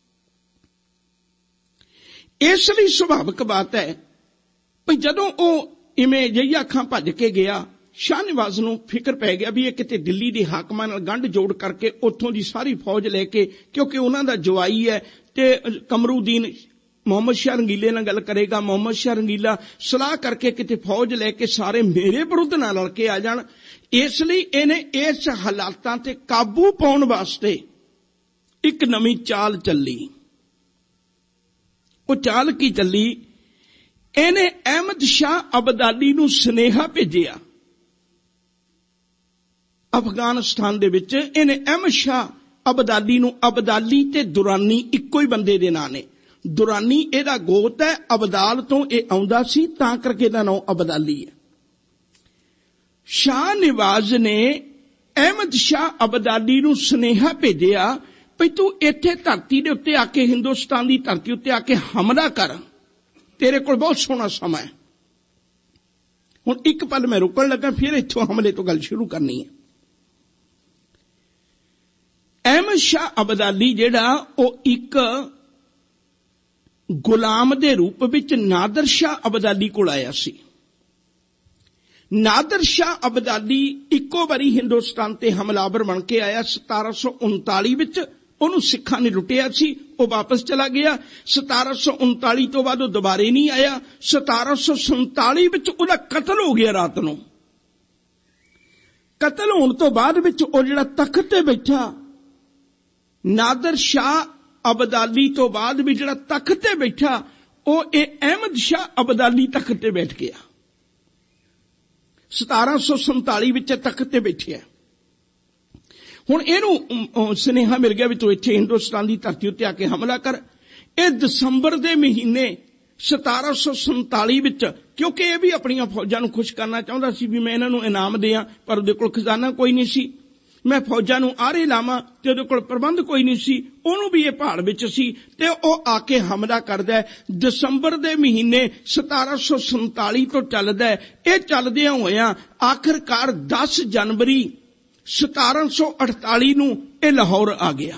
ਇਸ ਲਈ ਸੁਭਾਵਿਕ ਬਾਤ ਹੈ ਵੀ ਜਦੋਂ ਉਹ ਇਵੇਂ ਯਹੀਆ ਖਾਂ ਭੱਜ ਕੇ ਗਿਆ, ਸ਼ਾਹ ਨਿਵਾਜ਼ ਨੂੰ ਫਿਕਰ ਪੈ ਗਿਆ ਵੀ ਇਹ ਕਿਤੇ ਦਿੱਲੀ ਦੇ ਹਾਕਮਾਂ ਨਾਲ ਗੰਢ ਜੋੜ ਕਰਕੇ ਉੱਥੋਂ ਦੀ ਸਾਰੀ ਫੌਜ ਲੈ ਕੇ, ਕਿਉਂਕਿ ਉਹਨਾਂ ਦਾ ਜਵਾਈ ਹੈ ਤੇ ਕਮਰੂਦੀਨ ਮੁਹੰਮਦ ਸ਼ਾਹ ਰੰਗੀਲੇ ਨਾਲ ਗੱਲ ਕਰੇਗਾ, ਮੁਹੰਮਦ ਸ਼ਾਹ ਰੰਗੀਲਾ ਸਲਾਹ ਕਰਕੇ ਕਿਤੇ ਫੌਜ ਲੈ ਕੇ ਸਾਰੇ ਮੇਰੇ ਵਿਰੁੱਧ ਨਾਲ ਲੜ ਕੇ ਆ ਜਾਣ। ਇਸ ਲਈ ਇਹਨੇ ਇਸ ਹਾਲਾਤਾਂ ਤੇ ਕਾਬੂ ਪਾਉਣ ਵਾਸਤੇ ਇੱਕ ਨਵੀਂ ਚਾਲ ਚੱਲੀ। ਉਹ ਚਾਲ ਕੀ ਚੱਲੀ? ਇਹਨੇ ਅਹਿਮਦ ਸ਼ਾਹ ਅਬਦਾਲੀ ਨੂੰ ਸੁਨੇਹਾ ਭੇਜਿਆ। ਅਫਗਾਨਿਸਤਾਨ ਦੇ ਵਿੱਚ ਇਹਨੇ ਅਹਿਮਦ ਸ਼ਾਹ ਅਬਦਾਲੀ ਨੂੰ, ਅਬਦਾਲੀ ਤੇ ਦੁਰਾਨੀ ਇੱਕੋ ਹੀ ਬੰਦੇ ਦੇ ਨਾਂ ਨੇ। ਦੁਰਾਨੀ ਇਹਦਾ ਗੋਤ ਹੈ, ਅਬਦਾਲ ਤੋਂ ਇਹ ਆਉਂਦਾ ਸੀ, ਤਾਂ ਕਰਕੇ ਇਹਦਾ ਨਾਮ ਅਬਦਾਲੀ ਹੈ। ਸ਼ਾਹ ਨਿਵਾਜ਼ ਨੇ ਅਹਿਮਦ ਸ਼ਾਹ ਅਬਦਾਲੀ ਨੂੰ ਸੁਨੇਹਾ ਭੇਜਿਆ ਵੀ ਤੂੰ ਇੱਥੇ ਧਰਤੀ ਦੇ ਉੱਤੇ ਆ ਕੇ, ਹਿੰਦੁਸਤਾਨ ਦੀ ਧਰਤੀ ਉੱਤੇ ਆ ਕੇ ਹਮਲਾ ਕਰ, ਤੇਰੇ ਕੋਲ ਬਹੁਤ ਸੋਹਣਾ ਸਮਾਂ ਹੈ। ਹੁਣ ਇੱਕ ਪਲ ਮੈਂ ਰੁਕਣ ਲੱਗਾ, ਫਿਰ ਇੱਥੋਂ ਹਮਲੇ ਤੋਂ ਗੱਲ ਸ਼ੁਰੂ ਕਰਨੀ ਹੈ। ਅਹਿਮਦ ਸ਼ਾਹ ਅਬਦਾਲੀ ਜਿਹੜਾ ਉਹ ਇੱਕ ਗੁਲਾਮ ਦੇ ਰੂਪ ਵਿੱਚ ਨਾਦਰ ਸ਼ਾਹ ਅਬਦਾਲੀ ਕੋਲ ਆਇਆ ਸੀ। ਨਾਦਰ ਸ਼ਾਹ ਅਬਦਾਲੀ ਇੱਕੋ ਵਾਰੀ ਹਿੰਦੁਸਤਾਨ ਤੇ ਹਮਲਾਵਰ ਬਣ ਕੇ ਆਇਆ ਸਤਾਰਾਂ ਸੌ ਉਨਤਾਲੀ ਵਿੱਚ, ਉਹਨੂੰ ਸਿੱਖਾਂ ਨੇ ਲੁੱਟਿਆ ਸੀ, ਉਹ ਵਾਪਸ ਚਲਾ ਗਿਆ। ਸਤਾਰਾਂ ਸੌ ਉਨਤਾਲੀ ਤੋਂ ਬਾਅਦ ਉਹ ਦੁਬਾਰੇ ਨਹੀਂ ਆਇਆ। ਸਤਾਰਾਂ ਸੌ ਸੰਤਾਲੀ ਵਿੱਚ ਉਹਦਾ ਕਤਲ ਹੋ ਗਿਆ ਰਾਤ ਨੂੰ। ਕਤਲ ਹੋਣ ਤੋਂ ਬਾਅਦ ਵਿੱਚ ਉਹ ਜਿਹੜਾ ਤਖਤ ਤੇ ਬੈਠਾ, ਨਾਦਰ ਸ਼ਾਹ ਅਬਦਾਲੀ ਤੋਂ ਬਾਅਦ ਵੀ ਜਿਹੜਾ ਤਖਤ ਤੇ ਬੈਠਾ, ਉਹ ਇਹ ਅਹਿਮਦ ਸ਼ਾਹ ਅਬਦਾਲੀ ਤਖਤ ਤੇ ਬੈਠ ਗਿਆ। ਸਤਾਰਾਂ ਸੌ ਸੰਤਾਲੀ ਵਿੱਚ ਤਖਤ ਤੇ ਬੈਠਿਆ। ਹੁਣ ਇਹਨੂੰ ਸੁਨੇਹਾ ਮਿਲ ਗਿਆ ਵੀ ਤੂੰ ਇੱਥੇ ਹਿੰਦੁਸਤਾਨ ਦੀ ਧਰਤੀ ਉੱਤੇ ਆ ਕੇ ਹਮਲਾ ਕਰ। ਇਹ ਦਸੰਬਰ ਦੇ ਮਹੀਨੇ ਸਤਾਰਾਂ ਸੌ ਸੰਤਾਲੀ ਵਿੱਚ, ਕਿਉਂਕਿ ਇਹ ਵੀ ਆਪਣੀਆਂ ਫੌਜਾਂ ਨੂੰ ਖੁਸ਼ ਕਰਨਾ ਚਾਹੁੰਦਾ ਸੀ ਵੀ ਮੈਂ ਇਹਨਾਂ ਨੂੰ ਇਨਾਮ ਦਿਆਂ, ਪਰ ਉਹਦੇ ਕੋਲ ਖਜ਼ਾਨਾ ਕੋਈ ਨਹੀਂ ਸੀ। ਮੈਂ ਫੌਜਾਂ ਨੂੰ ਆਰੇ ਲਾਵਾਂ ਤੇ ਉਹਦੇ ਕੋਲ ਪ੍ਰਬੰਧ ਕੋਈ ਨਹੀਂ ਸੀ। ਉਹਨੂੰ ਵੀ ਇਹ ਪਹਾੜ ਵਿੱਚ ਸੀ ਤੇ ਉਹ ਆ ਕੇ ਹਮਲਾ ਕਰਦਾ ਹੈ। ਦਸੰਬਰ ਦੇ ਮਹੀਨੇ ਸਤਾਰਾਂ ਸੌ ਸੰਤਾਲੀ ਤੋਂ ਚੱਲਦਾ ਹੈ। ਇਹ ਚੱਲਦਿਆਂ ਹੋਇਆਂ ਆਖਰਕਾਰ ਦਸ ਜਨਵਰੀ ਸਤਾਰਾਂ ਸੌ ਅਠਤਾਲੀ ਨੂੰ ਇਹ ਲਾਹੌਰ ਆ ਗਿਆ।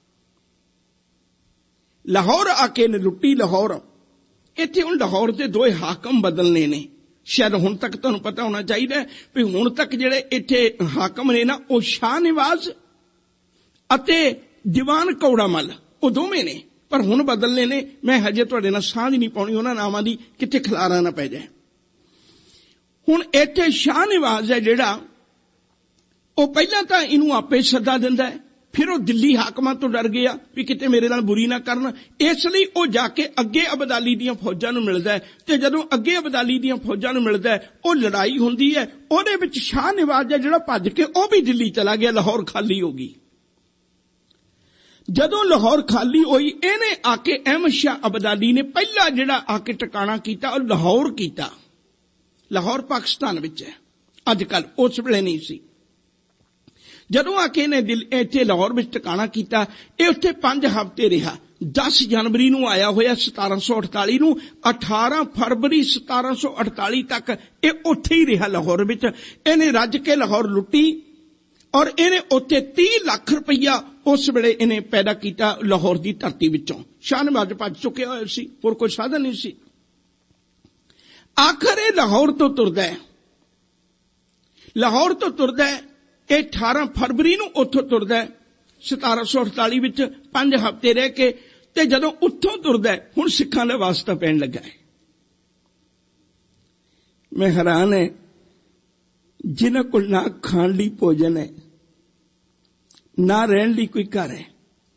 ਲਾਹੌਰ ਆ ਕੇ ਨੇ ਲੁੱਟੀ ਲਾਹੌਰ। ਇੱਥੇ ਹੁਣ ਲਾਹੌਰ ਦੇ ਦੋਏ ਹਾਕਮ ਬਦਲਨੇ ਨੇ। ਸ਼ਾਇਦ ਹੁਣ ਤੱਕ ਤੁਹਾਨੂੰ ਪਤਾ ਹੋਣਾ ਚਾਹੀਦਾ ਵੀ ਹੁਣ ਤੱਕ ਜਿਹੜੇ ਇੱਥੇ ਹਾਕਮ ਨੇ ਨਾ, ਉਹ ਸ਼ਾਹ ਨਿਵਾਜ਼ ਅਤੇ ਦੀਵਾਨ ਕੌੜਾ ਮੱਲ, ਉਹ ਦੋਵੇਂ ਨੇ, ਪਰ ਹੁਣ ਬਦਲਨੇ ਨੇ। ਮੈਂ ਹਜੇ ਤੁਹਾਡੇ ਨਾਲ ਸਾਂਝ ਨਹੀਂ ਪਾਉਣੀ ਉਹਨਾਂ ਨਾਮਾਂ ਦੀ, ਕਿਤੇ ਖਿਲਾਰਾ ਨਾ ਪੈ ਜਾਏ। ਹੁਣ ਇੱਥੇ ਸ਼ਾਹ ਨਿਵਾਜ਼ ਹੈ ਜਿਹੜਾ, ਉਹ ਪਹਿਲਾਂ ਤਾਂ ਇਹਨੂੰ ਆਪੇ ਸੱਦਾ ਦਿੰਦਾ ਹੈ, ਫਿਰ ਉਹ ਦਿੱਲੀ ਹਾਕਮਾਂ ਤੋਂ ਡਰ ਗਿਆ ਵੀ ਕਿਤੇ ਮੇਰੇ ਨਾਲ ਬੁਰੀ ਨਾ ਕਰਨ, ਇਸ ਲਈ ਉਹ ਜਾ ਕੇ ਅੱਗੇ ਅਬਦਾਲੀ ਦੀਆਂ ਫੌਜਾਂ ਨੂੰ ਮਿਲਦਾ ਹੈ। ਤੇ ਜਦੋਂ ਅੱਗੇ ਅਬਦਾਲੀ ਦੀਆਂ ਫੌਜਾਂ ਨੂੰ ਮਿਲਦਾ ਹੈ, ਉਹ ਲੜਾਈ ਹੁੰਦੀ ਹੈ। ਉਹਦੇ ਵਿੱਚ ਸ਼ਾਹ ਨਿਵਾਜ਼ ਹੈ ਜਿਹੜਾ ਭੱਜ ਕੇ ਉਹ ਵੀ ਦਿੱਲੀ ਚਲਾ ਗਿਆ। ਲਾਹੌਰ ਖਾਲੀ ਹੋ ਗਈ। ਜਦੋਂ ਲਾਹੌਰ ਖਾਲੀ ਹੋਈ, ਇਹਨੇ ਆ ਕੇ ਅਹਿਮਦ ਸ਼ਾਹ ਅਬਦਾਲੀ ਨੇ ਪਹਿਲਾ ਜਿਹੜਾ ਆ ਕੇ ਟਿਕਾਣਾ ਕੀਤਾ ਉਹ ਲਾਹੌਰ ਕੀਤਾ। ਲਾਹੌਰ ਪਾਕਿਸਤਾਨ ਵਿੱਚ ਹੈ ਅੱਜ ਕੱਲ, ਉਸ ਵੇਲੇ ਨਹੀਂ ਸੀ। ਜਦੋਂ ਆ ਕੇ ਇਹਨੇ ਦਿਲ ਇੱਥੇ ਲਾਹੌਰ ਵਿੱਚ ਟਿਕਾਣਾ ਕੀਤਾ, ਇਹ ਉੱਥੇ ਪੰਜ ਹਫ਼ਤੇ ਰਿਹਾ। ਦਸ ਜਨਵਰੀ ਨੂੰ ਆਇਆ ਹੋਇਆ ਸਤਾਰਾਂ ਸੌ ਅਠਤਾਲੀ ਨੂੰ, ਅਠਾਰਾਂ ਫਰਵਰੀ ਸਤਾਰਾਂ ਸੌ ਅਠਤਾਲੀ ਤੱਕ ਇਹ ਉੱਥੇ ਹੀ ਰਿਹਾ ਲਾਹੌਰ ਵਿੱਚ। ਇਹਨੇ ਰੱਜ ਕੇ ਲਾਹੌਰ ਲੁੱਟੀ ਔਰ ਇਹਨੇ ਉੱਥੇ ਤੀਹ ਲੱਖ ਰੁਪਈਆ ਉਸ ਵੇਲੇ ਇਹਨੇ ਪੈਦਾ ਕੀਤਾ ਲਾਹੌਰ ਦੀ ਧਰਤੀ ਵਿੱਚੋਂ। ਸ਼ਾਹ ਨਿਵਾਜ਼ ਭੱਜ ਚੁੱਕਿਆ ਹੋਇਆ ਸੀ, ਹੋਰ ਕੋਈ ਸਾਧਨ ਨਹੀਂ ਸੀ। ਆਖਰ ਇਹ ਲਾਹੌਰ ਤੋਂ ਤੁਰਦਾ ਹੈ। ਲਾਹੌਰ ਤੋਂ ਤੁਰਦਾ ਹੈ ਇਹ ਅਠਾਰਾਂ ਫਰਵਰੀ ਨੂੰ ਉੱਥੋਂ ਤੁਰਦਾ ਹੈ ਸਤਾਰਾਂ ਸੌ ਅਠਤਾਲੀ ਵਿੱਚ, ਪੰਜ ਹਫ਼ਤੇ ਰਹਿ ਕੇ। ਤੇ ਜਦੋਂ ਉੱਥੋਂ ਤੁਰਦਾ ਹੈ, ਹੁਣ ਸਿੱਖਾਂ ਦਾ ਵਾਸਤਾ ਪੈਣ ਲੱਗਾ ਹੈ। ਮੈਂ ਹੈਰਾਨ ਹੈ, ਜਿਨ੍ਹਾਂ ਕੋਲ ਨਾ ਖਾਣ ਲਈ ਭੋਜਨ ਹੈ, ਨਾ ਰਹਿਣ ਲਈ ਕੋਈ ਘਰ ਹੈ,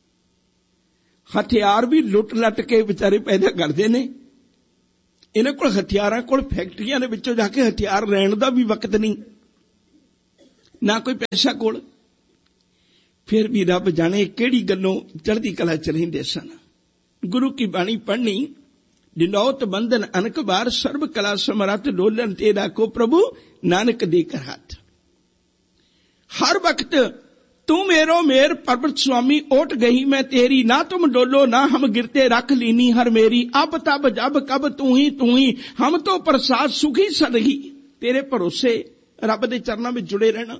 ਹਥਿਆਰ ਵੀ ਲੁੱਟ ਲੱਟ ਕੇ ਵਿਚਾਰੇ ਪੈਦਾ ਕਰਦੇ ਨੇ। ਇਹਨਾਂ ਕੋਲ ਹਥਿਆਰਾਂ ਕੋਲ ਫੈਕਟਰੀਆਂ ਦੇ ਵਿੱਚੋਂ ਜਾ ਕੇ ਹਥਿਆਰ ਲੈਣ ਦਾ ਵੀ ਵਕਤ ਨਹੀਂ, ਨਾ ਕੋਈ ਪੈਸਾ ਕੋਲ। ਫਿਰ ਵੀ ਰੱਬ ਜਾਣੇ ਕਿਹੜੀ ਗੱਲੋਂ ਚੜ੍ਹਦੀ ਕਲਾ ਚ ਰਹਿੰਦੇ ਸਨ। ਗੁਰੂ ਕੀ ਬਾਣੀ ਪੜ੍ਹਨੀ, ਦਿਨੌਤ ਬੰਧਨ ਅਨਕ ਬਾਰ, ਸਰਬ ਕਲਾ ਸਮਰੱਥ ਡੋਲਨ ਤੇ ਰਾਖੋ ਪ੍ਰਭੂ ਨਾਨਕ ਦੇ ਕਰ ਹੱਥ। ਹਰ ਵਕਤ ਤੂੰ ਮੇਰੋ ਮੇਰ ਪਰਬਤ ਸੁਆਮੀ, ਓਟ ਗਈ ਮੈਂ ਤੇਰੀ, ਨਾ ਤੁਮ ਡੋਲੋ ਨਾ ਹਮ ਗਿਰਤੇ, ਰੱਖ ਲੀਨੀ ਹਰ ਮੇਰੀ, ਅਬ ਤਬ ਜਬ ਕਬ ਤੂੰ ਹੀ ਤੂੰ ਹੀ, ਹਮ ਤੋਂ ਪ੍ਰਸਾਦ ਸੁਖੀ ਸਦਹੀ। ਤੇਰੇ ਭਰੋਸੇ ਰੱਬ ਦੇ ਚਰਨਾਂ ਵਿੱਚ ਜੁੜੇ ਰਹਿਣਾ।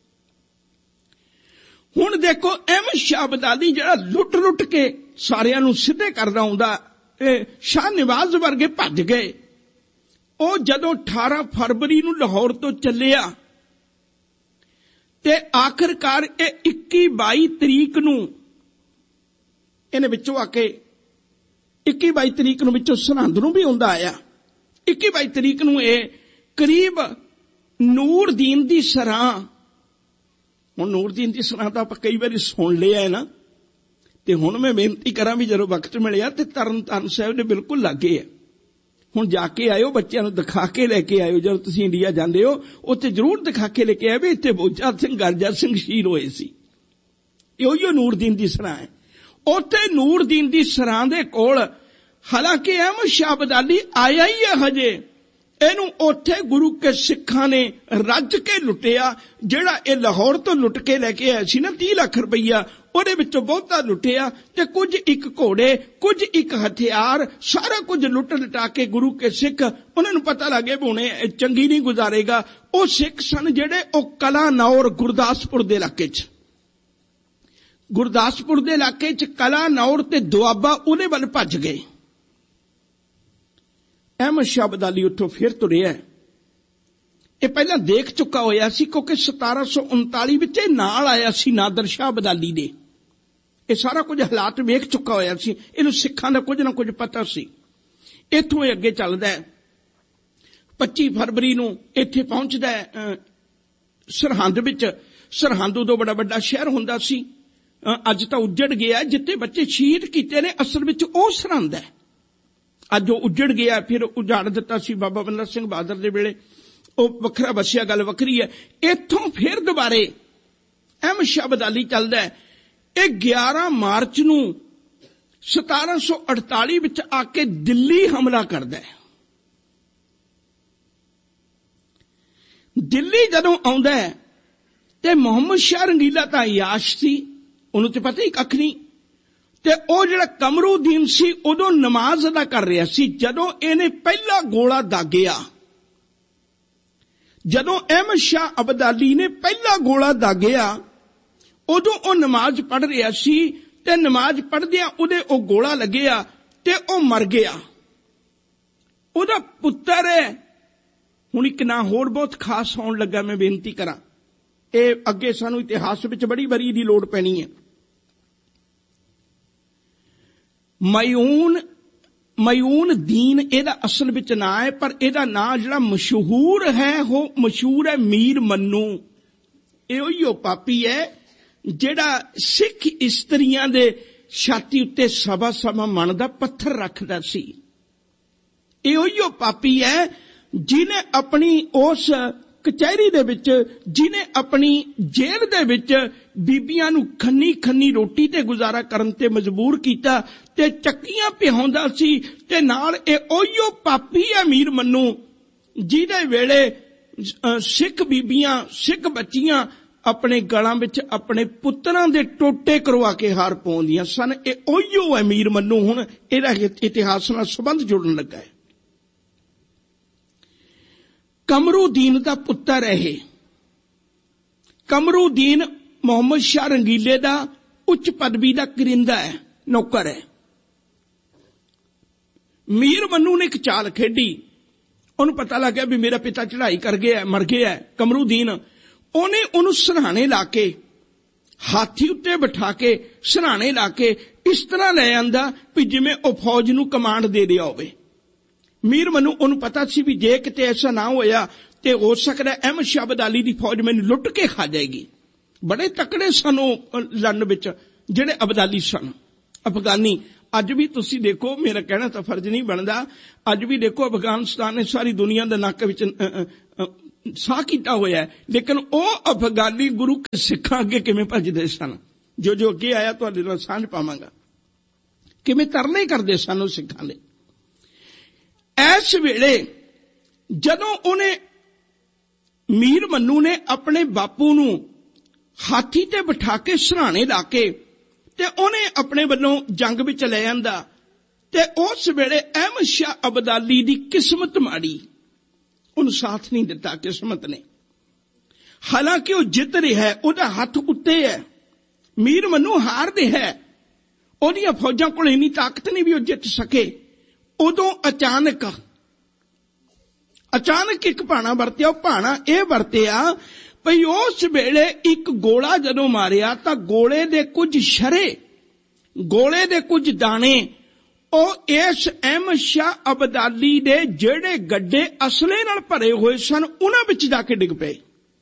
ਹੁਣ ਦੇਖੋ ਅਹਿਮਦ ਸ਼ਾਹ ਅਬਦਾਲੀ ਜਿਹੜਾ ਲੁੱਟ ਲੁੱਟ ਕੇ ਸਾਰਿਆਂ ਨੂੰ ਸਿੱਧੇ ਕਰਦਾ ਹੁੰਦਾ, ਇਹ ਸ਼ਾਹ ਨਿਵਾਜ਼ ਵਰਗੇ ਭੱਜ ਗਏ। ਉਹ ਜਦੋਂ ਅਠਾਰਾਂ ਫਰਵਰੀ ਨੂੰ ਲਾਹੌਰ ਤੋਂ ਚੱਲਿਆ ਤੇ ਆਖਰਕਾਰ ਇਹ ਇੱਕੀ ਬਾਈ ਤਰੀਕ ਨੂੰ ਇਹਨੇ ਵਿੱਚੋਂ ਆ ਕੇ ਇੱਕੀ ਬਾਈ ਤਰੀਕ ਨੂੰ ਵਿੱਚੋਂ ਸਰਹੰਦ ਨੂੰ ਵੀ ਆਉਂਦਾ ਆਇਆ। ਇੱਕੀ ਬਾਈ ਤਰੀਕ ਨੂੰ ਇਹ ਕਰੀਬ ਨੂਰਦੀਨ ਦੀ ਸਰਾਂ, ਹੁਣ ਨੂਰਦੀਨ ਦੀ ਸਰਾਂ ਤਾਂ ਆਪਾਂ ਕਈ ਵਾਰੀ ਸੁਣ ਲਿਆ ਹੈ ਨਾ, ਤੇ ਹੁਣ ਮੈਂ ਬੇਨਤੀ ਕਰਾਂ ਵੀ ਜਦੋਂ ਵਕਤ ਮਿਲਿਆ ਤੇ ਤਰਨ ਤਾਰਨ ਸਾਹਿਬ ਦੇ ਬਿਲਕੁਲ ਲਾਗੇ ਹੈ। ਹੁਣ ਜਾ ਕੇ ਆਇਓ, ਬੱਚਿਆਂ ਨੂੰ ਦਿਖਾ ਕੇ ਲੈ ਕੇ ਆਇਓ। ਜਦੋਂ ਤੁਸੀਂ ਇੰਡੀਆ ਜਾਂਦੇ ਹੋ ਉੱਥੇ ਜ਼ਰੂਰ ਦਿਖਾ ਕੇ ਲੈ ਕੇ ਆਇਓ ਵੀ ਇੱਥੇ ਬੋਚਾ ਸਿੰਘ ਗਰਜਾ ਸਿੰਘ ਸ਼ਹੀਦ ਹੋਏ ਸੀ। ਇਹੋ ਨੂਰਦੀਨ ਦੀ ਸਰਾਂ ਹੈ। ਉੱਥੇ ਨੂਰਦੀਨ ਦੀ ਸਰਾਂ ਦੇ ਕੋਲ ਹਾਲਾਂਕਿ ਅਹਿਮਦ ਸ਼ਾਹ ਅਬਦਾਲੀ ਆਇਆ ਹੀ ਹੈ ਹਜੇ, ਇਹਨੂੰ ਉੱਥੇ ਗੁਰੂ ਕੇ ਸਿੱਖਾਂ ਨੇ ਰੱਜ ਕੇ ਲੁੱਟਿਆ। ਜਿਹੜਾ ਇਹ ਲਾਹੌਰ ਤੋਂ ਲੁੱਟ ਕੇ ਲੈ ਕੇ ਆਇਆ ਸੀ ਨਾ ਤੀਹ ਲੱਖ ਰੁਪਈਆ, ਉਹਦੇ ਵਿੱਚੋਂ ਬਹੁਤਾ ਲੁੱਟਿਆ ਤੇ ਕੁਝ ਇੱਕ ਘੋੜੇ, ਕੁਝ ਇੱਕ ਹਥਿਆਰ, ਸਾਰਾ ਕੁਝ ਲੁੱਟ ਲਟਾ ਕੇ ਗੁਰੂ ਕੇ ਸਿੱਖ, ਉਹਨਾਂ ਨੂੰ ਪਤਾ ਲੱਗੇ ਵੀ ਹੁਣੇ ਚੰਗੀ ਨਹੀਂ ਗੁਜ਼ਾਰੇਗਾ। ਉਹ ਸਿੱਖ ਸਨ ਜਿਹੜੇ ਉਹ ਕਲਾਨੌਰ ਗੁਰਦਾਸਪੁਰ ਦੇ ਇਲਾਕੇ 'ਚ, ਗੁਰਦਾਸਪੁਰ ਦੇ ਇਲਾਕੇ 'ਚ ਕਲਾਨੌਰ ਤੇ ਦੁਆਬਾ ਉਹਦੇ ਵੱਲ ਭੱਜ ਗਏ। ਅਹਿਮਦ ਸ਼ਾਹ ਅਬਦਾਲੀ ਉੱਥੋਂ ਫਿਰ ਤੁਰਿਆ। ਇਹ ਪਹਿਲਾਂ ਦੇਖ ਚੁੱਕਾ ਹੋਇਆ ਸੀ ਕਿਉਂਕਿ ਸਤਾਰਾਂ ਸੌ ਉਨਤਾਲੀ ਵਿੱਚ ਇਹ ਨਾਲ ਆਇਆ ਸੀ ਨਾਦਰ ਸ਼ਾਹ ਅਬਦਾਲੀ ਦੇ। ਇਹ ਸਾਰਾ ਕੁਝ ਹਾਲਾਤ ਵੇਖ ਚੁੱਕਾ ਹੋਇਆ ਸੀ। ਇਹਨੂੰ ਸਿੱਖਾਂ ਦਾ ਕੁਝ ਨਾ ਕੁਝ ਪਤਾ ਸੀ। ਇੱਥੋਂ ਇਹ ਅੱਗੇ ਚੱਲਦਾ ਹੈ। ਪੱਚੀ ਫਰਵਰੀ ਨੂੰ ਇੱਥੇ ਪਹੁੰਚਦਾ ਹੈ ਸਰਹੰਦ ਵਿੱਚ। ਸਰਹੰਦ ਉਦੋਂ ਬੜਾ ਵੱਡਾ ਸ਼ਹਿਰ ਹੁੰਦਾ ਸੀ, ਅੱਜ ਤਾਂ ਉੱਜੜ ਗਿਆ। ਜਿੱਥੇ ਬੱਚੇ ਸ਼ਹੀਦ ਕੀਤੇ ਨੇ ਅਸਲ ਵਿੱਚ ਉਹ ਸਰਹੰਦ ਹੈ। ਅੱਜ ਉਹ ਉੱਜੜ ਗਿਆ, ਫਿਰ ਉਜਾੜ ਦਿੱਤਾ ਸੀ ਬਾਬਾ ਬੰਦਾ ਸਿੰਘ ਬਹਾਦਰ ਦੇ ਵੇਲੇ, ਉਹ ਵੱਖਰਾ ਵਸਿਆ, ਗੱਲ ਵੱਖਰੀ ਹੈ। ਇੱਥੋਂ ਫਿਰ ਦੁਬਾਰੇ ਅਹਿਮਦ ਸ਼ਾਹ ਅਬਦਾਲੀ ਚੱਲਦਾ ਹੈ। ਇਹ ਗਿਆਰਾਂ ਮਾਰਚ ਨੂੰ ਸਤਾਰਾਂ ਸੌ ਅੜਤਾਲੀ ਵਿੱਚ ਆ ਕੇ ਦਿੱਲੀ ਹਮਲਾ ਕਰਦਾ ਹੈ। ਦਿੱਲੀ ਜਦੋਂ ਆਉਂਦਾ ਹੈ ਤੇ ਮੁਹੰਮਦ ਸ਼ਾਹ ਰੰਗੀਲਾ ਤਾਂ ਯਾਸ਼ ਸੀ, ਉਹਨੂੰ ਤੇ ਪਤਾ ਹੀ ਕੱਖ ਨਹੀਂ। ਤੇ ਉਹ ਜਿਹੜਾ ਕਮਰੂਦੀਨ ਸੀ ਉਦੋਂ ਨਮਾਜ਼ ਅਦਾ ਕਰ ਰਿਹਾ ਸੀ। ਜਦੋਂ ਇਹਨੇ ਪਹਿਲਾ ਗੋਲਾ ਦਾਗਿਆ, ਜਦੋਂ ਅਹਿਮਦ ਸ਼ਾਹ ਅਬਦਾਲੀ ਨੇ ਪਹਿਲਾ ਗੋਲਾ ਦਾਗਿਆ, ਉਦੋਂ ਉਹ ਨਮਾਜ਼ ਪੜ੍ਹ ਰਿਹਾ ਸੀ ਤੇ ਨਮਾਜ਼ ਪੜ੍ਹਦਿਆਂ ਉਹਦੇ ਉਹ ਗੋਲਾ ਲੱਗਿਆ ਤੇ ਉਹ ਮਰ ਗਿਆ। ਉਹਦਾ ਪੁੱਤਰ ਹੈ। ਹੁਣ ਇੱਕ ਨਾਂ ਹੋਰ ਬਹੁਤ ਖਾਸ ਆਉਣ ਲੱਗਾ, ਮੈਂ ਬੇਨਤੀ ਕਰਾਂ, ਇਹ ਅੱਗੇ ਸਾਨੂੰ ਇਤਿਹਾਸ ਵਿੱਚ ਬੜੀ ਵਾਰੀ ਦੀ ਲੋੜ ਪੈਣੀ ਹੈ। ਮਯੂਨ ਮਯੂਨ ਦੀਨ ਇਹਦਾ ਅਸਲ ਵਿੱਚ ਨਾਂ ਹੈ, ਪਰ ਇਹਦਾ ਨਾਂ ਜਿਹੜਾ ਮਸ਼ਹੂਰ ਹੈ ਉਹ ਮਸ਼ਹੂਰ ਹੈ ਮੀਰ ਮੰਨੂ। ਇਹ ਉਹੀ ਉਹ ਪਾਪੀ ਹੈ ਜਿਹੜਾ ਸਿੱਖ ਇਸਤਰੀਆਂ ਦੇ ਛਾਤੀ ਉੱਤੇ ਸਵਾ ਸਵਾ ਮਣ ਦਾ ਪੱਥਰ ਰੱਖਦਾ ਸੀ। ਇਹ ਉਹੀ ਉਹ ਪਾਪੀ ਹੈ ਜਿਹਨੇ ਆਪਣੀ ਉਸ ਕਚਹਿਰੀ ਦੇ ਵਿੱਚ, ਜਿਹਨੇ ਆਪਣੀ ਜੇਲ੍ਹ ਦੇ ਵਿੱਚ ਬੀਬੀਆਂ ਨੂੰ ਖੰਨੀ ਖੰਨੀ ਰੋਟੀ ਤੇ ਗੁਜ਼ਾਰਾ ਕਰਨ ਤੇ ਮਜਬੂਰ ਕੀਤਾ ਤੇ ਚੱਕੀਆਂ ਪਿਹਾਉਂਦਾ ਸੀ। ਤੇ ਨਾਲ ਇਹ ਉਹੀ ਪਾਪੀ ਹੈ ਮੀਰ ਮੰਨੂ ਜਿਹਦੇ ਵੇਲੇ ਸਿੱਖ ਬੀਬੀਆਂ, ਸਿੱਖ ਬੱਚੀਆਂ ਆਪਣੇ ਗਲਾਂ ਵਿੱਚ ਆਪਣੇ ਪੁੱਤਰਾਂ ਦੇ ਟੋਟੇ ਕਰਵਾ ਕੇ ਹਾਰ ਪਾਉਂਦੀਆਂ ਸਨ। ਇਹ ਉਹੀ ਹੈ ਮੀਰ ਮੰਨੂ। ਹੁਣ ਇਹਦਾ ਇਤਿਹਾਸ ਨਾਲ ਸੰਬੰਧ ਜੁੜਨ ਲੱਗਾ ਹੈ। ਕਮਰੂਦੀਨ ਦਾ ਪੁੱਤਰ ਹੈ ਇਹ। ਕਮਰੂਦੀਨ ਮੁਹੰਮਦ ਸ਼ਾਹ ਰੰਗੀਲੇ ਦਾ ਉੱਚ ਪਦਵੀ ਦਾ ਕਰਿੰਦਾ ਹੈ, ਨੌਕਰ ਹੈ। ਮੀਰ ਮੰਨੂ ਨੇ ਇੱਕ ਚਾਲ ਖੇਡੀ। ਉਹਨੂੰ ਪਤਾ ਲੱਗ ਗਿਆ ਵੀ ਮੇਰਾ ਪਿਤਾ ਚੜ੍ਹਾਈ ਕਰ ਗਿਆ, ਮਰ ਗਿਆ ਕਮਰੂਦੀਨ। ਉਹਨੇ ਉਹਨੂੰ ਸਿਰਹਾਣੇ ਲਾ ਕੇ, ਹਾਥੀ ਉੱਤੇ ਬਿਠਾ ਕੇ ਸਿਰਹਾਣੇ ਲਾ ਕੇ ਇਸ ਤਰ੍ਹਾਂ ਲੈ ਆਂਦਾ ਵੀ ਜਿਵੇਂ ਉਹ ਫੌਜ ਨੂੰ ਕਮਾਂਡ ਦੇ ਰਿਹਾ ਹੋਵੇ। ਮੀਰ ਮੰਨੂ ਉਹਨੂੰ ਪਤਾ ਸੀ ਵੀ ਜੇ ਕਿਤੇ ਐਸਾ ਨਾ ਹੋਇਆ ਤੇ ਹੋ ਸਕਦਾ ਅਹਿਮਦ ਸ਼ਾਹ ਅਬਦਾਲੀ ਦੀ ਫੌਜ ਮੈਨੂੰ ਲੁੱਟ ਕੇ ਖਾ ਜਾਏਗੀ। ਬੜੇ ਤਕੜੇ ਸਨ ਉਹ ਲੜਨ ਵਿੱਚ ਜਿਹੜੇ ਅਬਦਾਲੀ ਸਨ, ਅਫਗਾਨੀ। ਅੱਜ ਵੀ ਤੁਸੀਂ ਦੇਖੋ, ਮੇਰਾ ਕਹਿਣਾ ਤਾਂ ਫਰਜ਼ ਨਹੀਂ ਬਣਦਾ, ਅੱਜ ਵੀ ਦੇਖੋ ਅਫਗਾਨਿਸਤਾਨ ਨੇ ਸਾਰੀ ਦੁਨੀਆ ਦੇ ਨੱਕ ਵਿੱਚ ਸਾਹ ਕੀਤਾ ਹੋਇਆ ਹੈ, ਲੇਕਿਨ ਉਹ ਅਫਗਾਨੀ ਗੁਰੂ ਸਿੱਖਾਂ ਅੱਗੇ ਕਿਵੇਂ ਭੱਜਦੇ ਸਨ। ਜੋ ਜੋ ਅੱਗੇ ਆਇਆ ਤੁਹਾਡੇ ਨਾਲ ਸਾਂਝ ਪਾਵਾਂਗਾ, ਕਿਵੇਂ ਤਰਲੇ ਕਰਦੇ ਸਨ ਉਹ ਸਿੱਖਾਂ ਦੇ। ਇਸ ਵੇਲੇ ਜਦੋਂ ਉਹਨੇ, ਮੀਰ ਮੰਨੂ ਨੇ ਆਪਣੇ ਬਾਪੂ ਨੂੰ ਹਾਥੀ ਤੇ ਬਿਠਾ ਕੇ ਸਿਰਹਾਣੇ ਲਾ ਕੇ ਤੇ ਉਹਨੇ ਆਪਣੇ ਵੱਲੋਂ ਜੰਗ ਵਿੱਚ ਲੈ ਆਂਦਾ, ਤੇ ਉਸ ਵੇਲੇ ਅਹਿਮਦ ਸ਼ਾਹ ਅਬਦਾਲੀ ਦੀ ਕਿਸਮਤ ਮਾੜੀ, ਉਹਨੂੰ ਸਾਥ ਨਹੀਂ ਦਿੱਤਾ ਕਿਸਮਤ ਨੇ। ਹਾਲਾਂਕਿ ਉਹ ਜਿੱਤ ਰਿਹਾ ਹੈ, ਉਹਦਾ ਹੱਥ ਉੱਤੇ ਹੈ। ਮੀਰ ਮੰਨੂ ਹਾਰ ਰਿਹਾ ਹੈ, ਉਹਦੀਆਂ ਫੌਜਾਂ ਕੋਲ ਇੰਨੀ ਤਾਕਤ ਨਹੀਂ ਵੀ ਉਹ ਜਿੱਤ ਸਕੇ। ਉਦੋਂ ਅਚਾਨਕ ਅਚਾਨਕ ਇੱਕ ਭਾਣਾ ਵਰਤਿਆ। ਉਹ ਭਾਣਾ ਇਹ ਵਰਤਿਆ ਭਈ ਉਸ ਵੇਲੇ ਇੱਕ ਗੋਲਾ ਜਦੋਂ ਮਾਰਿਆ ਤਾਂ ਗੋਲੇ ਦੇ ਕੁਝ ਸ਼ਰੇ, ਗੋਲੇ ਦੇ ਕੁਝ ਦਾਣੇ ਉਹ ਇਸ ਅਹਿਮਦ ਸ਼ਾਹ ਅਬਦਾਲੀ ਦੇ ਜਿਹੜੇ ਗੱਡੇ ਅਸਲੇ ਨਾਲ ਭਰੇ ਹੋਏ ਸਨ ਉਹਨਾਂ ਵਿੱਚ ਜਾ ਕੇ ਡਿੱਗ ਪਏ।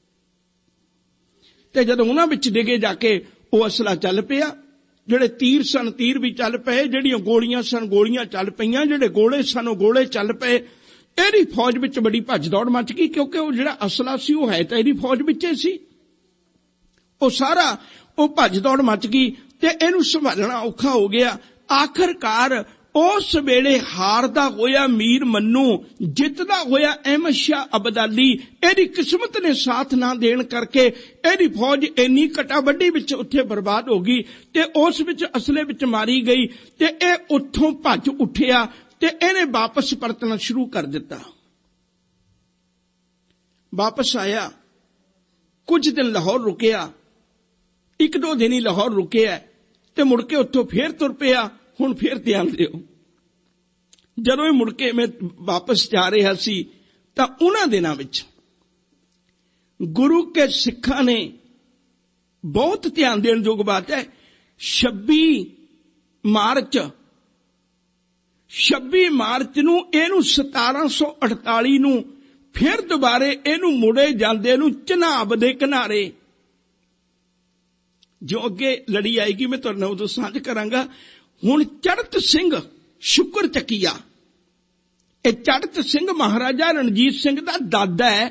ਤੇ ਜਦੋਂ ਉਹਨਾਂ ਵਿੱਚ ਡਿੱਗੇ ਜਾ ਕੇ ਉਹ ਅਸਲਾ ਚੱਲ ਪਿਆ। ਜਿਹੜੇ ਤੀਰ ਸਨ ਤੀਰ ਵੀ ਚੱਲ ਪਏ, ਜਿਹੜੀਆਂ ਗੋਲੀਆਂ ਸਨ ਗੋਲੀਆਂ ਚੱਲ ਪਈਆਂ, ਜਿਹੜੇ ਗੋਲੇ ਸਨ ਉਹ ਗੋਲੇ ਚੱਲ ਪਏ। ਇਹਦੀ ਫੌਜ ਵਿੱਚ ਬੜੀ ਭੱਜ ਦੌੜ ਮਚ ਗਈ, ਕਿਉਂਕਿ ਉਹ ਜਿਹੜਾ ਅਸਲਾ ਸੀ ਉਹ ਹੈ ਤਾਂ ਇਹਦੀ ਫੌਜ ਵਿੱਚ ਹੀ ਸੀ। ਉਹ ਸਾਰਾ ਉਹ ਭੱਜ ਦੌੜ ਮਚ ਗਈ ਤੇ ਇਹਨੂੰ ਸੰਭਾਲਣਾ ਔਖਾ ਹੋ ਗਿਆ। ਆਖਰਕਾਰ ਉਸ ਵੇਲੇ ਹਾਰਦਾ ਹੋਇਆ ਮੀਰ ਮੰਨੂ, ਜਿੱਤਦਾ ਹੋਇਆ ਅਹਿਮਦ ਸ਼ਾਹ ਅਬਦਾਲੀ, ਇਹਦੀ ਕਿਸਮਤ ਨੇ ਸਾਥ ਨਾ ਦੇਣ ਕਰਕੇ ਇਹਦੀ ਫੌਜ ਇੰਨੀ ਕਟਾਵੱਡੀ ਵਿੱਚ ਉੱਥੇ ਬਰਬਾਦ ਹੋ ਗਈ ਤੇ ਉਸ ਵਿੱਚ ਅਸਲੇ ਵਿੱਚ ਮਾਰੀ ਗਈ ਤੇ ਇਹ ਉੱਥੋਂ ਭੱਜ ਉੱਠਿਆ ਤੇ ਇਹਨੇ ਵਾਪਸ ਪਰਤਣਾ ਸ਼ੁਰੂ ਕਰ ਦਿੱਤਾ। ਵਾਪਸ ਆਇਆ, ਕੁਝ ਦਿਨ ਲਾਹੌਰ ਰੁਕਿਆ, ਇੱਕ ਦੋ ਦਿਨ ਹੀ ਲਾਹੌਰ ਰੁਕਿਆ ਤੇ ਮੁੜ ਕੇ ਉੱਥੋਂ ਫੇਰ ਤੁਰ ਪਿਆ। ਹੁਣ ਫੇਰ ਧਿਆਨ ਦਿਓ, ਜਦੋਂ ਇਹ ਮੁੜ ਕੇ ਮੈਂ ਵਾਪਸ ਜਾ ਰਿਹਾ ਸੀ ਤਾਂ ਉਹਨਾਂ ਦਿਨਾਂ ਵਿੱਚ ਗੁਰੂ ਕੇ ਸਿੱਖਾਂ ਨੇ, ਬਹੁਤ ਧਿਆਨ ਦੇਣ ਯੋਗ ਬਾਤ ਹੈ, ਛੱਬੀ ਮਾਰਚ ਛੱਬੀ ਮਾਰਚ ਨੂੰ ਇਹਨੂੰ ਸਤਾਰਾਂ ਸੌ ਅਠਤਾਲੀ ਨੂੰ ਫਿਰ ਦੁਬਾਰੇ ਇਹਨੂੰ ਮੁੜੇ ਜਾਂਦੇ ਨੂੰ ਚਨਾਬ ਦੇ ਕਿਨਾਰੇ ਜੋ ਅੱਗੇ ਲੜੀ ਆਏਗੀ ਮੈਂ ਤੁਹਾਡੇ ਨਾਲ ਉਦੋਂ ਸਾਂਝ ਕਰਾਂਗਾ। ਹੁਣ ਚੜ੍ਹਤ ਸਿੰਘ ਸ਼ੁਕਰ ਚੱਕੀਆ, ਇਹ ਚੜ੍ਹਤ ਸਿੰਘ ਮਹਾਰਾਜਾ ਰਣਜੀਤ ਸਿੰਘ ਦਾ ਦਾਦਾ ਹੈ।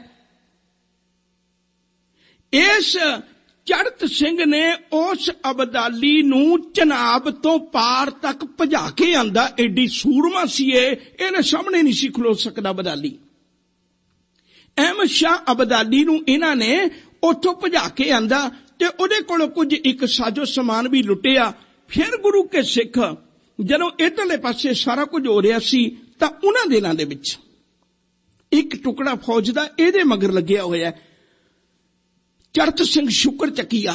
ਇਸ ਚੜ੍ਹਤ ਸਿੰਘ ਨੇ ਉਸ ਅਬਦਾਲੀ ਨੂੰ ਚਨਾਬ ਤੋਂ ਪਾਰ ਤੱਕ ਭਜਾ ਕੇ ਆਂਦਾ। ਐਡੀ ਸੂਰਮਾ ਸੀ ਇਹ, ਇਹਨੇ ਸਾਹਮਣੇ ਨਹੀਂ ਸੀ ਖਲੋ ਸਕਦਾ ਅਬਦਾਲੀ। ਅਹਿਮਦ ਸ਼ਾਹ ਅਬਦਾਲੀ ਨੂੰ ਇਹਨਾਂ ਨੇ ਉੱਥੋਂ ਭਜਾ ਕੇ ਆਂਦਾ ਤੇ ਉਹਦੇ ਕੋਲੋਂ ਕੁਝ ਇੱਕ ਸਾਜੋ ਸਮਾਨ ਵੀ ਲੁੱਟਿਆ। ਫਿਰ ਗੁਰੂ ਕੇ ਸਿੱਖ ਜਦੋਂ ਇੱਧਰਲੇ ਪਾਸੇ ਸਾਰਾ ਕੁਝ ਹੋ ਰਿਹਾ ਸੀ ਤਾਂ ਉਹਨਾਂ ਦਿਨਾਂ ਦੇ ਵਿੱਚ ਇੱਕ ਟੁਕੜਾ ਫੌਜ ਦਾ ਇਹਦੇ ਮਗਰ ਲੱਗਿਆ ਹੋਇਆ, ਚੜ੍ਹਤ ਸਿੰਘ ਸ਼ੁਕਰ ਚੱਕੀਆ।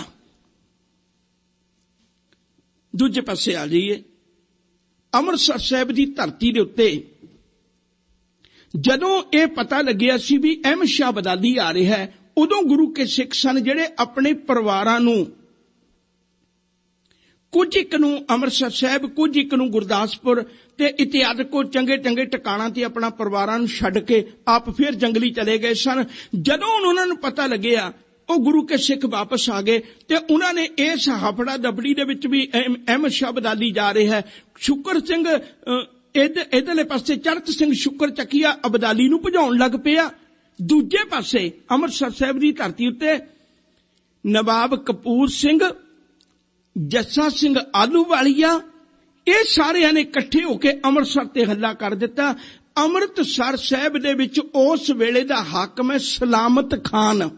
ਦੂਜੇ ਪਾਸੇ ਆ ਜਾਈਏ, ਅੰਮ੍ਰਿਤਸਰ ਸਾਹਿਬ ਦੀ ਧਰਤੀ ਦੇ ਉੱਤੇ ਜਦੋਂ ਇਹ ਪਤਾ ਲੱਗਿਆ ਸੀ ਵੀ ਅਹਿਮਦ ਸ਼ਾਹ ਅਬਦਾਲੀ ਆ ਰਿਹਾ ਹੈ, ਉਦੋਂ ਗੁਰੂ ਕੇ ਸਿੱਖ ਸਨ ਜਿਹੜੇ ਆਪਣੇ ਪਰਿਵਾਰਾਂ ਨੂੰ, ਕੁਝ ਇੱਕ ਨੂੰ ਅੰਮ੍ਰਿਤਸਰ ਸਾਹਿਬ, ਕੁਝ ਇੱਕ ਨੂੰ ਗੁਰਦਾਸਪੁਰ ਤੇ ਇਤਿਆਦਿ ਕੋ ਚੰਗੇ ਚੰਗੇ ਟਿਕਾਣਾਂ ਤੇ ਆਪਣਾ ਪਰਿਵਾਰਾਂ ਨੂੰ ਛੱਡ ਕੇ ਆਪ ਫਿਰ ਜੰਗਲੀ ਚਲੇ ਗਏ ਸਨ। ਜਦੋਂ ਉਹਨਾਂ ਨੂੰ ਪਤਾ ਲੱਗਿਆ ਉਹ ਗੁਰੂ ਕੇ ਸਿੱਖ ਵਾਪਸ ਆ ਗਏ ਤੇ ਉਹਨਾਂ ਨੇ ਇਸ ਹਫੜਾ ਦਬੜੀ ਦੇ ਵਿੱਚ ਵੀ ਅਹਿਮਦ ਸ਼ਾਹ ਅਬਦਾਲੀ ਜਾ ਰਿਹਾ ਹੈ। ਸ਼ੁਕਰ ਸਿੰਘ ਇਧਰਲੇ ਪਾਸੇ ਚੜ੍ਹਤ ਸਿੰਘ ਸ਼ੁਕਰ ਚੱਕੀਆ ਅਬਦਾਲੀ ਨੂੰ ਭਜਾਉਣ ਲੱਗ ਪਿਆ। ਦੂਜੇ ਪਾਸੇ ਅੰਮ੍ਰਿਤਸਰ ਸਾਹਿਬ ਦੀ ਧਰਤੀ ਉੱਤੇ ਨਵਾਬ ਕਪੂਰ ਸਿੰਘ, ਜੱਸਾ ਸਿੰਘ ਆਲੂਵਾਲੀਆ, ਇਹ ਸਾਰਿਆਂ ਨੇ ਇਕੱਠੇ ਹੋ ਕੇ ਅੰਮ੍ਰਿਤਸਰ ਤੇ ਹੱਲਾ ਕਰ ਦਿੱਤਾ। ਅੰਮ੍ਰਿਤਸਰ ਸਾਹਿਬ ਦੇ ਵਿੱਚ ਉਸ ਵੇਲੇ ਦਾ ਹਾਕਮ ਹੈ ਸਲਾਮਤ ਖਾਨ।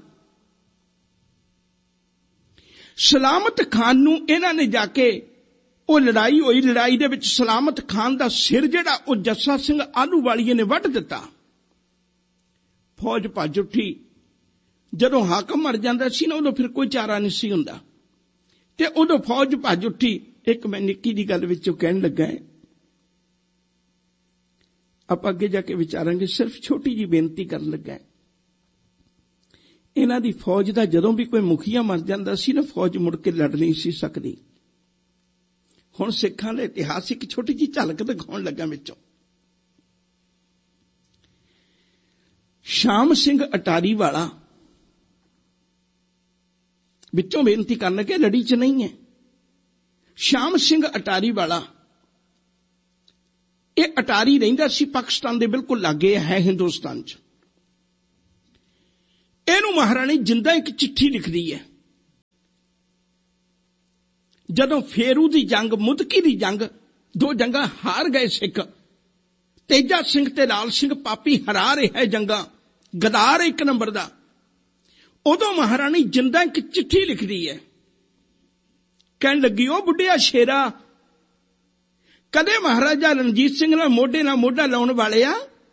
ਸਲਾਮਤ ਖਾਨ ਨੂੰ ਇਹਨਾਂ ਨੇ ਜਾ ਕੇ, ਉਹ ਲੜਾਈ ਹੋਈ, ਲੜਾਈ ਦੇ ਵਿੱਚ ਸਲਾਮਤ ਖਾਨ ਦਾ ਸਿਰ ਜਿਹੜਾ ਉਹ ਜੱਸਾ ਸਿੰਘ ਆਲੂਵਾਲੀਏ ਨੇ ਵੱਢ ਦਿੱਤਾ। ਫੌਜ ਭੱਜ ਉੱਠੀ। ਜਦੋਂ ਹਾਕਮ ਮਰ ਜਾਂਦਾ ਸੀ ਨਾ ਉਦੋਂ ਫਿਰ ਕੋਈ ਚਾਰਾ ਨਹੀਂ ਸੀ ਹੁੰਦਾ ਤੇ ਉਦੋਂ ਫੌਜ ਭੱਜ ਉੱਠੀ। ਇੱਕ ਮੈਂ ਨਿੱਕੀ ਦੀ ਗੱਲ ਵਿੱਚੋਂ ਕਹਿਣ ਲੱਗਾ, ਆਪਾਂ ਅੱਗੇ ਜਾ ਕੇ ਵਿਚਾਰਾਂਗੇ, ਸਿਰਫ ਛੋਟੀ ਜੀ ਬੇਨਤੀ ਕਰਨ ਲੱਗਾ। ਇਹਨਾਂ ਦੀ ਫੌਜ ਦਾ ਜਦੋਂ ਵੀ ਕੋਈ ਮੁਖੀਆ ਮਰ ਜਾਂਦਾ ਸੀ ਨਾ, ਫੌਜ ਮੁੜ ਕੇ ਲੜ ਨਹੀਂ ਸੀ ਸਕਦੀ। ਹੁਣ ਸਿੱਖਾਂ ਦੇ ਇਤਿਹਾਸ ਇੱਕ ਛੋਟੀ ਜਿਹੀ ਝਲਕ ਦਿਖਾਉਣ ਲੱਗਾ ਵਿੱਚੋਂ। ਸ਼ਾਮ ਸਿੰਘ ਅਟਾਰੀ ਵਾਲਾ ਵਿੱਚੋਂ ਬੇਨਤੀ ਕਰਨ ਲੱਗੇ, ਲੜੀ ਚ ਨਹੀਂ ਹੈ। ਸ਼ਾਮ ਸਿੰਘ ਅਟਾਰੀ ਵਾਲਾ, ਇਹ ਅਟਾਰੀ ਰਹਿੰਦਾ ਸੀ ਪਾਕਿਸਤਾਨ ਦੇ ਬਿਲਕੁਲ ਲਾਗੇ ਹੈ ਹਿੰਦੁਸਤਾਨ ਚ। ਇਹਨੂੰ ਮਹਾਰਾਣੀ ਜਿੰਦਾ ਇੱਕ ਚਿੱਠੀ ਲਿਖਦੀ ਹੈ। ਜਦੋਂ ਫੇਰੂ ਦੀ ਜੰਗ, ਮੁਦਕੀ ਦੀ ਜੰਗ, ਦੋ ਜੰਗਾਂ ਹਾਰ ਗਏ ਸਿੱਖ, ਤੇਜਾ ਸਿੰਘ ਤੇ ਲਾਲ ਸਿੰਘ ਪਾਪੀ ਹਰਾ ਰਿਹਾ ਜੰਗਾਂ, ਗਦਾਰ ਇੱਕ ਨੰਬਰ ਦਾ, ਉਦੋਂ ਮਹਾਰਾਣੀ ਜਿੰਦਾ ਇੱਕ ਚਿੱਠੀ ਲਿਖਦੀ ਹੈ। ਕਹਿਣ ਲੱਗੀ, ਉਹ ਬੁੱਢਿਆ ਸ਼ੇਰਾ, ਕਦੇ ਮਹਾਰਾਜਾ ਰਣਜੀਤ ਸਿੰਘ ਨਾਲ ਮੋਢੇ ਨਾਲ ਮੋਢਾ ਲਾਉਣ ਵਾਲਿਆ,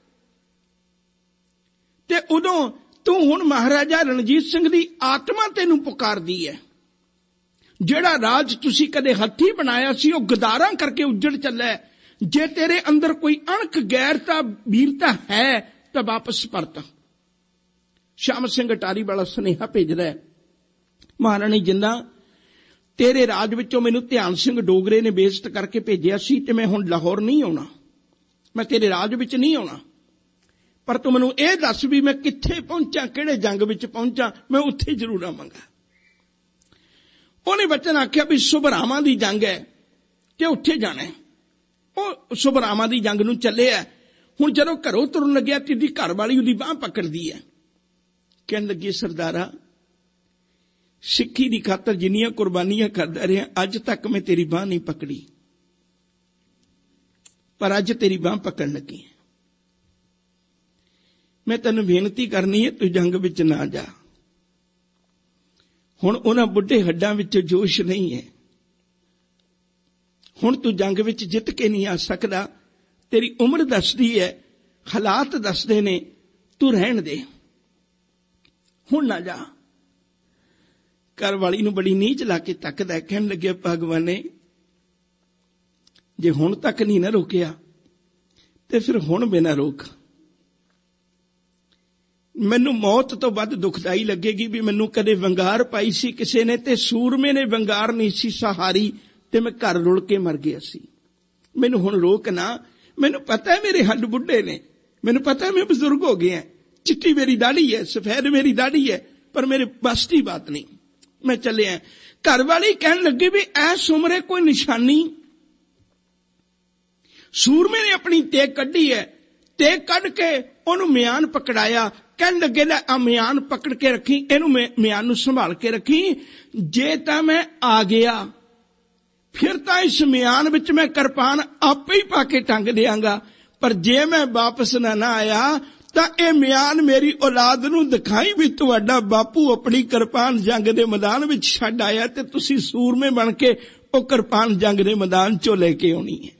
ਤੇ ਉਦੋਂ ਤੂੰ ਹੁਣ ਮਹਾਰਾਜਾ ਰਣਜੀਤ ਸਿੰਘ ਦੀ ਆਤਮਾ ਤੈਨੂੰ ਪੁਕਾਰਦੀ ਹੈ। ਜਿਹੜਾ ਰਾਜ ਤੁਸੀਂ ਕਦੇ ਹੱਥੀਂ ਬਣਾਇਆ ਸੀ ਉਹ ਗਦਾਰਾਂ ਕਰਕੇ ਉੱਜੜ ਚੱਲਿਆ। ਜੇ ਤੇਰੇ ਅੰਦਰ ਕੋਈ ਅਣਖ, ਗੈਰਤਾ, ਵੀਰਤਾ ਹੈ ਤਾਂ ਵਾਪਸ ਪਰਤ। ਸ਼ਾਮ ਸਿੰਘ ਅਟਾਰੀ ਵਾਲਾ ਸੁਨੇਹਾ ਭੇਜਦਾ ਹੈ, ਮਹਾਰਾਣੀ ਜਿੰਦਾ, ਤੇਰੇ ਰਾਜ ਵਿੱਚੋਂ ਮੈਨੂੰ ਧਿਆਨ ਸਿੰਘ ਡੋਗਰੇ ਨੇ ਬੇਇੱਜ਼ਤ ਕਰਕੇ ਭੇਜਿਆ ਸੀ ਤੇ ਮੈਂ ਹੁਣ ਲਾਹੌਰ ਨਹੀਂ ਆਉਣਾ, ਮੈਂ ਤੇਰੇ ਰਾਜ ਵਿੱਚ ਨਹੀਂ ਆਉਣਾ, ਪਰ ਤੂੰ ਮੈਨੂੰ ਇਹ ਦੱਸ ਵੀ ਮੈਂ ਕਿੱਥੇ ਪਹੁੰਚਾਂ, ਕਿਹੜੇ ਜੰਗ ਵਿੱਚ ਪਹੁੰਚਾਂ, ਮੈਂ ਉੱਥੇ ਜ਼ਰੂਰ ਆਵਾਂਗਾ। ਉਹਨੇ ਬਚਨ ਆਖਿਆ ਵੀ ਸੁਭਰਾਵਾਂ ਦੀ ਜੰਗ ਹੈ ਤੇ ਉੱਥੇ ਜਾਣਾ। ਉਹ ਸੁਭਰਾਵਾਂ ਦੀ ਜੰਗ ਨੂੰ ਚੱਲਿਆ। ਹੁਣ ਜਦੋਂ ਘਰੋਂ ਤੁਰਨ ਲੱਗਿਆ ਤੇ ਉਹਦੀ ਘਰ ਵਾਲੀ ਉਹਦੀ ਬਾਂਹ ਪਕੜਦੀ ਹੈ। ਕਹਿਣ ਲੱਗੀ, ਸਰਦਾਰਾ, ਸਿੱਖੀ ਦੀ ਖਾਤਰ ਜਿੰਨੀਆਂ ਕੁਰਬਾਨੀਆਂ ਕਰਦਾ ਰਿਹਾ, ਅੱਜ ਤੱਕ ਮੈਂ ਤੇਰੀ ਬਾਂਹ ਨਹੀਂ ਪਕੜੀ, ਪਰ ਅੱਜ ਤੇਰੀ ਬਾਂਹ ਪਕੜਨ ਲੱਗੀ ਹੈ। ਮੈਂ ਤੈਨੂੰ ਬੇਨਤੀ ਕਰਨੀ ਹੈ, ਤੂੰ ਜੰਗ ਵਿੱਚ ਨਾ ਜਾ। ਹੁਣ ਉਹਨਾਂ ਬੁੱਢੇ ਹੱਡਾਂ ਵਿੱਚ ਜੋਸ਼ ਨਹੀਂ ਹੈ। ਹੁਣ ਤੂੰ ਜੰਗ ਵਿੱਚ ਜਿੱਤ ਕੇ ਨਹੀਂ ਆ ਸਕਦਾ। ਤੇਰੀ ਉਮਰ ਦੱਸਦੀ ਹੈ, ਹਾਲਾਤ ਦੱਸਦੇ ਨੇ, ਤੂੰ ਰਹਿਣ ਦੇ, ਹੁਣ ਨਾ ਜਾ। ਘਰ ਵਾਲੀ ਨੂੰ ਬੜੀ ਨੀਚ ਲਾ ਕੇ ਤੱਕਦਾ, ਕਹਿਣ ਲੱਗਿਆ, ਭਗਵਾਨੇ, ਜੇ ਹੁਣ ਤੱਕ ਨਹੀਂ ਨਾ ਰੋਕਿਆ ਤੇ ਫਿਰ ਹੁਣ ਬਿਨਾ ਰੋਕ। ਮੈਨੂੰ ਮੌਤ ਤੋਂ ਵੱਧ ਦੁਖਦਾਈ ਲੱਗੇਗੀ ਵੀ ਮੈਨੂੰ ਕਦੇ ਵੰਗਾਰ ਪਾਈ ਸੀ ਕਿਸੇ ਨੇ ਤੇ ਸੂਰਮੇ ਨੇ ਵੰਗਾਰ ਨਹੀਂ ਸੀ ਸਹਾਰੀ, ਤੇ ਮੈਂ ਘਰ ਰੁਲ ਕੇ ਮਰ ਗਿਆ ਸੀ। ਮੈਨੂੰ ਹੁਣ ਰੋਕ ਨਾ, ਮੈਨੂੰ ਪਤਾ ਹੈ ਮੇਰੇ ਹੱਡ ਬੁੱਢੇ ਨੇ, ਮੈਨੂੰ ਪਤਾ ਹੈ ਮੈਂ ਬਜ਼ੁਰਗ ਹੋ ਗਿਆ, ਚਿੱਟੀ ਮੇਰੀ ਦਾੜੀ ਹੈ, ਸਫੈਦ ਮੇਰੀ ਦਾੜੀ ਹੈ, ਪਰ ਮੇਰੇ ਬਸ ਦੀ ਬਾਤ ਨਹੀਂ, ਮੈਂ ਚੱਲਿਆ। ਘਰ ਵਾਲੀ ਕਹਿਣ ਲੱਗੀ ਵੀ ਐਸ ਉਮਰੇ ਕੋਈ ਨਿਸ਼ਾਨੀ? ਸੂਰਮੇ ਨੇ ਆਪਣੀ ਤੇਗ ਕੱਢੀ ਹੈ, ਤੇਗ ਕੱਢ ਕੇ ਉਹਨੂੰ ਮਿਆਨ ਪਕੜਾਇਆ। ਕਹਿਣ ਲੱਗੇ ਲੈ ਆ ਮਿਆਨ ਪਕੜ ਕੇ ਰੱਖੀ, ਇਹਨੂੰ ਮਿਆਨ ਨੂੰ ਸੰਭਾਲ ਕੇ ਰੱਖੀ, ਜੇ ਤਾਂ ਮੈਂ ਆ ਗਿਆ ਫਿਰ ਤਾਂ ਇਸ ਮਿਆਨ ਵਿੱਚ ਮੈਂ ਕਿਰਪਾਨ ਆਪੇ ਹੀ ਪਾ ਕੇ ਟੰਗ ਦਿਆਂਗਾ, ਪਰ ਜੇ ਮੈਂ ਵਾਪਸ ਨਾ ਨਾ ਆਇਆ ਤਾਂ ਇਹ ਮਿਆਨ ਮੇਰੀ ਔਲਾਦ ਨੂੰ ਦਿਖਾਈ ਵੀ ਤੁਹਾਡਾ ਬਾਪੂ ਆਪਣੀ ਕਿਰਪਾਨ ਜੰਗ ਦੇ ਮੈਦਾਨ ਵਿੱਚ ਛੱਡ ਆਇਆ ਤੇ ਤੁਸੀਂ ਸੂਰਮੇ ਬਣ ਕੇ ਉਹ ਕਿਰਪਾਨ ਜੰਗ ਦੇ ਮੈਦਾਨ ਚੋਂ ਲੈ ਕੇ ਆਉਣੀ ਹੈ।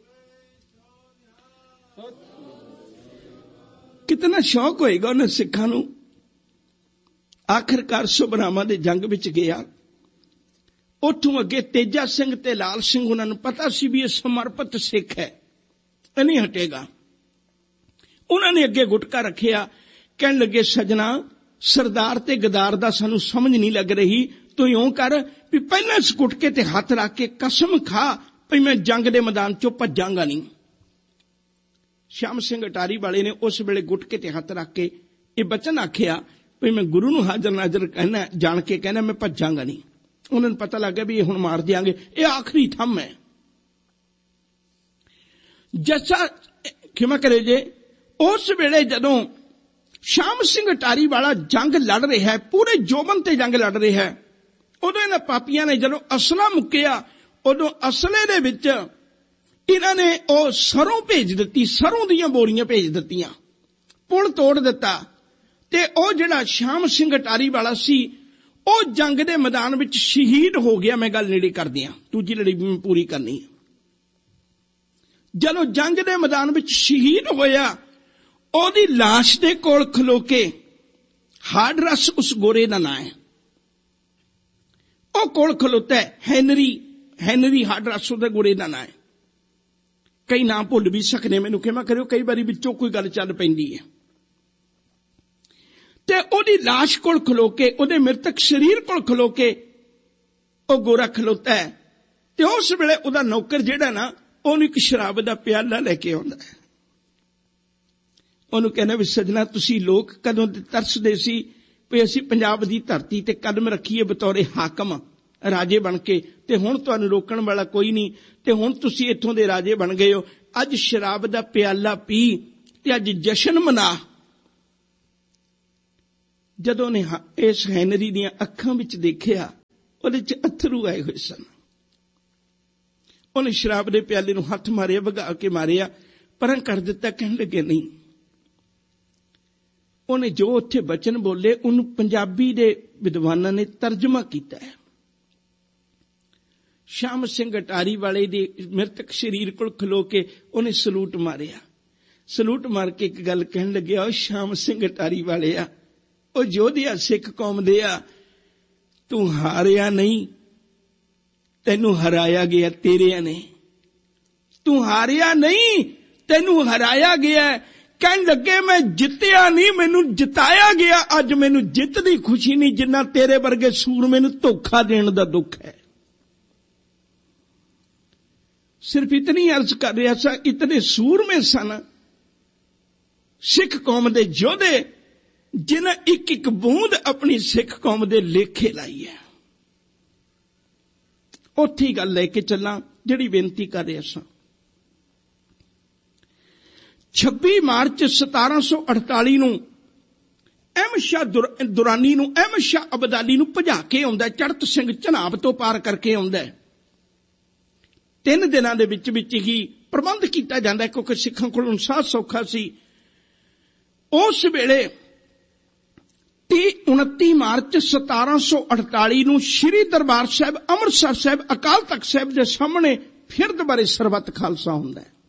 ਕਿਤਨਾ ਸ਼ੌਕ ਹੋਏਗਾ ਉਹਨਾਂ ਸਿੱਖਾਂ ਨੂੰ। ਆਖਿਰਕਾਰ ਸੁਭਰਾਵਾਂ ਦੇ ਜੰਗ ਵਿੱਚ ਗਿਆ। ਉੱਥੋਂ ਅੱਗੇ ਤੇਜਾ ਸਿੰਘ ਤੇ ਲਾਲ ਸਿੰਘ, ਉਹਨਾਂ ਨੂੰ ਪਤਾ ਸੀ ਵੀ ਇਹ ਸਮਰਪਿਤ ਸਿੱਖ ਹੈ, ਇਹ ਨਹੀਂ ਹਟੇਗਾ। ਉਹਨਾਂ ਨੇ ਅੱਗੇ ਗੁਟਕਾ ਰੱਖਿਆ। ਕਹਿਣ ਲੱਗੇ ਸਜਣਾ, ਸਰਦਾਰ ਤੇ ਗਦਾਰ ਦਾ ਸਾਨੂੰ ਸਮਝ ਨਹੀਂ ਲੱਗ ਰਹੀ, ਤੂੰ ਇਉਂ ਕਰ ਵੀ ਪਹਿਲਾਂ ਇਸ ਗੁਟਕੇ ਤੇ ਹੱਥ ਰੱਖ ਕੇ ਕਸਮ ਖਾ ਵੀ ਮੈਂ ਜੰਗ ਦੇ ਮੈਦਾਨ ਚੋਂ ਭੱਜਾਂਗਾ ਨਹੀਂ। ਸ਼ਾਮ ਸਿੰਘ ਅਟਾਰੀ ਵਾਲੇ ਨੇ ਉਸ ਵੇਲੇ ਗੁਟਕੇ ਤੇ ਹੱਥ ਰੱਖ ਕੇ ਇਹ ਬਚਨ ਆਖਿਆ ਵੀ ਮੈਂ ਗੁਰੂ ਨੂੰ ਹਾਜ਼ਰ ਨਾਜ਼ਰ ਕਹਿਣਾ, ਜਾਣ ਕੇ ਕਹਿਣਾ ਮੈਂ ਭੱਜਾਂਗਾ ਨਹੀਂ। ਉਹਨਾਂ ਨੂੰ ਪਤਾ ਲੱਗ ਗਿਆ ਵੀ ਇਹ ਹੁਣ ਮਾਰ ਦਿਆਂਗੇ, ਇਹ ਆਖਰੀ ਥੰਮ ਹੈ। ਜੱਸਾ ਖਿਮਾ ਕਰੇ ਜੇ, ਉਸ ਵੇਲੇ ਜਦੋਂ ਸ਼ਾਮ ਸਿੰਘ ਅਟਾਰੀ ਵਾਲਾ ਜੰਗ ਲੜ ਰਿਹਾ ਹੈ, ਪੂਰੇ ਜੋਬਨ ਤੇ ਜੰਗ ਲੜ ਰਿਹਾ ਹੈ, ਉਦੋਂ ਇਹਨਾਂ ਪਾਪੀਆਂ ਨੇ ਜਦੋਂ ਅਸਲਾ ਮੁੱਕਿਆ, ਉਦੋਂ ਅਸਲੇ ਦੇ ਵਿੱਚ ਇਹਨਾਂ ਨੇ ਉਹ ਸਰੋਂ ਭੇਜ ਦਿੱਤੀ, ਸਰੋਂ ਦੀਆਂ ਬੋਰੀਆਂ ਭੇਜ ਦਿੱਤੀਆਂ, ਪੁਲ ਤੋੜ ਦਿੱਤਾ। ਤੇ ਉਹ ਜਿਹੜਾ ਸ਼ਾਮ ਸਿੰਘ ਅਟਾਰੀ ਵਾਲਾ ਸੀ ਉਹ ਜੰਗ ਦੇ ਮੈਦਾਨ ਵਿੱਚ ਸ਼ਹੀਦ ਹੋ ਗਿਆ। ਮੈਂ ਗੱਲ ਨੇੜੇ ਕਰਦੀ ਹਾਂ, ਦੂਜੀ ਲੜੀ ਵੀ ਮੈਂ ਪੂਰੀ ਕਰਨੀ ਹੈ। ਜਦੋਂ ਜੰਗ ਦੇ ਮੈਦਾਨ ਵਿੱਚ ਸ਼ਹੀਦ ਹੋਇਆ, ਉਹਦੀ ਲਾਸ਼ ਦੇ ਕੋਲ ਖਲੋ ਕੇ, ਹਾਡਰਸ ਉਸ ਗੋਰੇ ਦਾ ਨਾਂ ਹੈ, ਉਹ ਕੋਲ ਖਲੋਤਾ ਹੈ, ਹੈਨਰੀ ਹੈਨਰੀ ਹਾਡਰਸ ਉਹਦੇ ਗੋਰੇ ਦਾ ਨਾਂ ਹੈ। ਕਈ ਨਾਂ ਭੁੱਲ ਵੀ ਸਕਦੇ, ਮੈਨੂੰ ਖਿਮਾ ਕਰਿਓ, ਕਈ ਵਾਰੀ ਵਿੱਚੋਂ ਕੋਈ ਗੱਲ ਚੱਲ ਪੈਂਦੀ ਹੈ। ਤੇ ਉਹਦੀ ਲਾਸ਼ ਕੋਲ ਖਲੋ ਕੇ, ਉਹਦੇ ਮ੍ਰਿਤਕ ਸਰੀਰ ਕੋਲ ਖਲੋ ਕੇ ਉਹ ਗੋਰਾ ਖਲੋਤਾ ਹੈ। ਤੇ ਉਸ ਵੇਲੇ ਉਹਦਾ ਨੌਕਰ ਜਿਹੜਾ ਨਾ, ਉਹਨੂੰ ਇੱਕ ਸ਼ਰਾਬ ਦਾ ਪਿਆਲਾ ਲੈ ਕੇ ਆਉਂਦਾ ਹੈ। ਉਹਨੂੰ ਕਹਿੰਦਾ ਵੀ ਸਜਣਾ, ਤੁਸੀਂ ਲੋਕ ਕਦੋਂ ਤਰਸਦੇ ਸੀ ਵੀ ਅਸੀਂ ਪੰਜਾਬ ਦੀ ਧਰਤੀ ਤੇ ਕਦਮ ਰੱਖੀਏ ਬਤੌਰੇ ਹਾਕਮ, ਰਾਜੇ ਬਣ ਕੇ, ਤੇ ਹੁਣ ਤੁਹਾਨੂੰ ਰੋਕਣ ਵਾਲਾ ਕੋਈ ਨਹੀਂ, ਤੇ ਹੁਣ ਤੁਸੀਂ ਇੱਥੋਂ ਦੇ ਰਾਜੇ ਬਣ ਗਏ ਹੋ। ਅੱਜ ਸ਼ਰਾਬ ਦਾ ਪਿਆਲਾ ਪੀ ਤੇ ਅੱਜ ਜਸ਼ਨ ਮਨਾ। ਜਦੋਂ ਨੇ ਇਸ ਹੈਨਰੀ ਦੀਆਂ ਅੱਖਾਂ ਵਿੱਚ ਦੇਖਿਆ, ਉਹਦੇ 'ਚ ਅਥਰੂ ਆਏ ਹੋਏ ਸਨ। ਉਹਨੇ ਸ਼ਰਾਬ ਦੇ ਪਿਆਲੇ ਨੂੰ ਹੱਥ ਮਾਰਿਆ, ਵਗਾ ਕੇ ਮਾਰਿਆ, ਪਰਾਂ ਕਰ ਦਿੱਤਾ। ਕਹਿਣ ਲੱਗੇ ਨਹੀਂ। ਉਹਨੇ ਜੋ ਉੱਥੇ ਬਚਨ ਬੋਲੇ, ਉਹਨੂੰ ਪੰਜਾਬੀ ਦੇ ਵਿਦਵਾਨਾਂ ਨੇ ਤਰਜਮਾ ਕੀਤਾ ਹੈ। ਸ਼ਾਮ ਸਿੰਘ ਅਟਾਰੀ ਵਾਲੇ ਦੇ ਮ੍ਰਿਤਕ ਸਰੀਰ ਕੋਲ ਖਲੋ ਕੇ ਉਹਨੇ ਸਲੂਟ ਮਾਰਿਆ। ਸਲੂਟ ਮਾਰ ਕੇ ਇੱਕ ਗੱਲ ਕਹਿਣ ਲੱਗਿਆ, ਉਹ ਸ਼ਾਮ ਸਿੰਘ ਅਟਾਰੀ ਵਾਲੇ ਆ, ਉਹ ਯੋਧਿਆ ਸਿੱਖ ਕੌਮ ਦੇ ਆ, ਤੂੰ ਹਾਰਿਆ ਨਹੀਂ, ਤੈਨੂੰ ਹਰਾਇਆ ਗਿਆ ਤੇਰਿਆਂ ਨੇ। ਤੂੰ ਹਾਰਿਆ ਨਹੀਂ, ਤੈਨੂੰ ਹਰਾਇਆ ਗਿਆ। ਕਹਿਣ ਲੱਗੇ ਮੈਂ ਜਿੱਤਿਆ ਨਹੀਂ, ਮੈਨੂੰ ਜਿਤਾਇਆ ਗਿਆ। ਅੱਜ ਮੈਨੂੰ ਜਿੱਤ ਦੀ ਖੁਸ਼ੀ ਨਹੀਂ, ਜਿੰਨਾ ਤੇਰੇ ਵਰਗੇ ਸੂਰਮੇ ਨੂੰ ਧੋਖਾ ਦੇਣ ਦਾ ਦੁੱਖ ਹੈ। ਸਿਰਫ ਇਤਨੀ ਅਰਜ਼ ਕਰ ਰਿਹਾ ਸਾਂ, ਇਤਨੇ ਸੂਰਮੇ ਸਨ ਸਿੱਖ ਕੌਮ ਦੇ ਯੋਧੇ, ਜਿਨ੍ਹਾਂ ਇੱਕ ਇੱਕ ਬੂੰਦ ਆਪਣੀ ਸਿੱਖ ਕੌਮ ਦੇ ਲੇਖੇ ਲਾਈ ਹੈ। ਉੱਥੇ ਹੀ ਗੱਲ ਲੈ ਕੇ ਚੱਲਾਂ ਜਿਹੜੀ ਬੇਨਤੀ ਕਰ ਰਿਹਾ ਸਾਂ। ਛੱਬੀ ਮਾਰਚ ਸਤਾਰਾਂ ਸੌ ਅਠਤਾਲੀ ਨੂੰ ਅਹਿਮਦ ਸ਼ਾਹ ਦੁਰਾਨੀ ਨੂੰ, ਅਹਿਮਦ ਸ਼ਾਹ ਅਬਦਾਲੀ ਨੂੰ ਭਜਾ ਕੇ ਆਉਂਦਾ, ਚੜਤ ਸਿੰਘ ਝਨਾਬ ਤੋਂ ਪਾਰ ਕਰਕੇ ਆਉਂਦਾ। ਤਿੰਨ ਦਿਨਾਂ ਦੇ ਵਿੱਚ ਵਿੱਚ ਹੀ ਪ੍ਰਬੰਧ ਕੀਤਾ ਜਾਂਦਾ, ਕਿਉਂਕਿ ਸਿੱਖਾਂ ਕੋਲ ਸਾਹ ਸੌਖਾ ਸੀ। ਉਸ ਵੇਲੇ ਤੀਹ ਉਨੱਤੀ ਮਾਰਚ ਸਤਾਰਾਂ ਸੌ ਅਠਤਾਲੀ ਨੂੰ ਸ਼੍ਰੀ ਦਰਬਾਰ ਸਾਹਿਬ ਅੰਮ੍ਰਿਤਸਰ ਸਾਹਿਬ ਅਕਾਲ ਤਖਤ ਸਾਹਿਬ ਦੇ ਸਾਹਮਣੇ ਫਿਰ ਦੁਬਾਰੇ ਸਰਬੱਤ ਖਾਲਸਾ ਹੁੰਦਾ ਹੈ।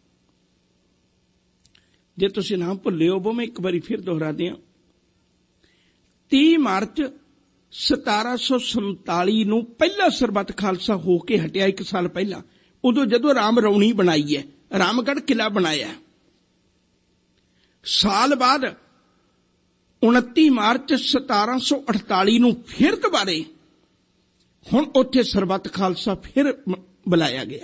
ਜੇ ਤੁਸੀਂ ਨਾਮ ਭੁੱਲੇ ਹੋ, ਮੈਂ ਇੱਕ ਵਾਰੀ ਫਿਰ ਦੁਹਰਾ ਦਿਆਂ। ਤੀਹ ਮਾਰਚ ਸਤਾਰਾਂ ਸੌ ਸੰਤਾਲੀ ਨੂੰ ਪਹਿਲਾ ਸਰਬੱਤ ਖਾਲਸਾ ਹੋ ਕੇ ਹਟਿਆ, ਇੱਕ ਸਾਲ ਪਹਿਲਾਂ। ਉਦੋਂ ਜਦੋਂ ਰਾਮ ਰੌਣੀ ਬਣਾਈ ਹੈ, ਰਾਮਗੜ੍ਹ ਕਿਲਾ ਬਣਾਇਆ। ਸਾਲ ਬਾਅਦ ਉਨੱਤੀ ਮਾਰਚ ਸਤਾਰਾਂ ਸੌ ਅਠਤਾਲੀ ਨੂੰ ਫਿਰ ਦੁਬਾਰੇ ਹੁਣ ਉੱਥੇ ਸਰਬੱਤ ਖਾਲਸਾ ਫਿਰ बुलाया गया।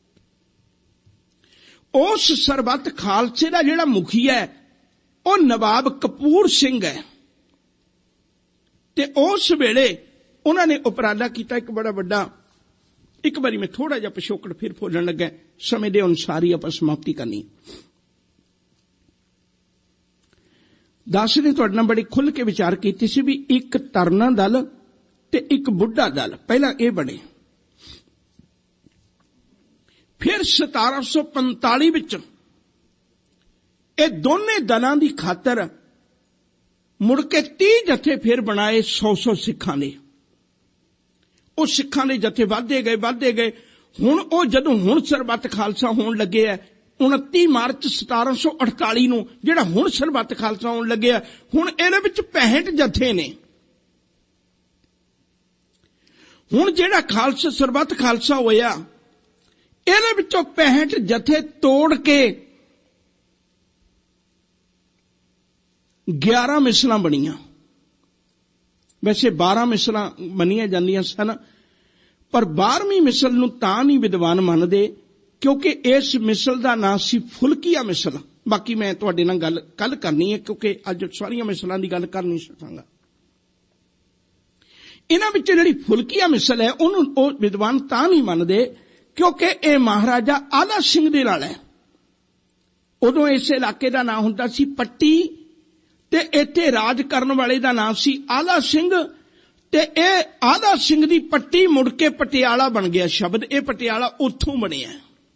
उस सरबत खालसे का जिहड़ा मुखिया है वह नवाब कपूर सिंह है। ते उस वेले उन्होंने उपराला किया एक बड़ा बड़ा। एक बारी मैं थोड़ा जिहा पिछोकड़ फिर बोलण लगा, समय के अनुसार ही आपां समाप्ति करनी। दास ने तुहाडे नाल बड़ी खुल के विचार कीती सी भी एक तरना दल ते एक बुढ़ा दल पहला ये बने। फिर सतारा सौ पंताली विच ये दोने दलों की खातर मुड़ के तीह जथे फिर बनाए सौ सौ सिखां ने। वो सिखां दे जथे वधदे गए वधदे गए। हुण वो जदों हुण सरबत खालसा होण लगे है उनती मार्च सतारा सौ अड़ताली नूं जिहड़ा हुण सरबत खालसा होण लगे है, हुण इहदे विच पैंसठ जथे ने। हुण जिहड़ा खालसा सरबत खालसा होया इहदे विचों पैंसठ जथे तोड़ के ग्यारह मिसलां बणीआं। वैसे बारह मिसलां मनीआं जांदियां सन, पर बारहवीं मिसल नूं तां नहीं विद्वान मनदे क्योंकि इस मिसल का नाम सी फुलकिया मिसल। बाकी मैं तुहाडे नाल गल कल करनी है क्योंकि अज सारियां मिसलां दी गल कर नहीं सकांगा। इन्हां विच जिहड़ी फुलकिया मिसल है उहनूं ओ विद्वान तां नहीं मनदे क्योंकि यह महाराजा आला सिंह दे नाल है। उदों इस इलाके का नाम हुंदा सी पट्टी ते इत्थे राज करन वाले दा नाम सी आला सिंह ते ए आला सिंह दी पट्टी मुड़ के पटियाला बन गया। शब्द ए पटियाला उत्थों बनिया।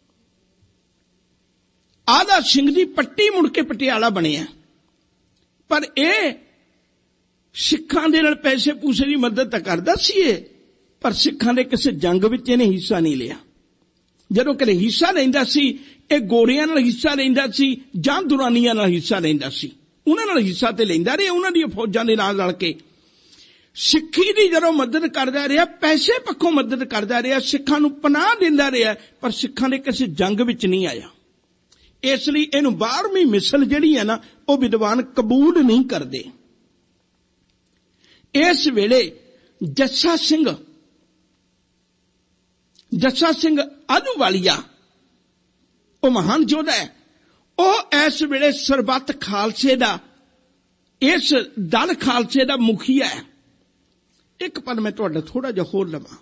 आला सिंह दी पट्टी मुड़ के पटियाला बनिया। पर ए सिखां दे नाल पैसे पूसे की मदद तां करदा सी, पर सिखां दे किसी जंग विच इहने हिस्सा नहीं लिया। जदों कदे हिस्सा लैंदा सी ए गोरियां नाल हिस्सा लैंदा सी जां दुरानियां नाल हिस्सा लैंदा सी। उन्हां नाल हिस्सा ते लैंदा रहा, उन्हां दी फौजां दे नाल लड़ के सिक्खी दी जदों मदद करदा रहा, पैसे पक्खों मदद करदा रहा, सिखां नूं पनाह दिंदा रहा, पर सिखां दे किसी जंग विच नहीं आया। इसलिए इहनूं बारहवीं मिसल जिहड़ी है ना वो विद्वान कबूल नहीं करदे। इस वेले जस्सा सिंह जस्सा सिंह आलूवालिया वो महान योद्धा है। वो इस वेले सरबत खालसे दा इस दल खालसे दा मुखिया है। एक पल मैं तुहाडा थोड़ा जिहा होर लवां।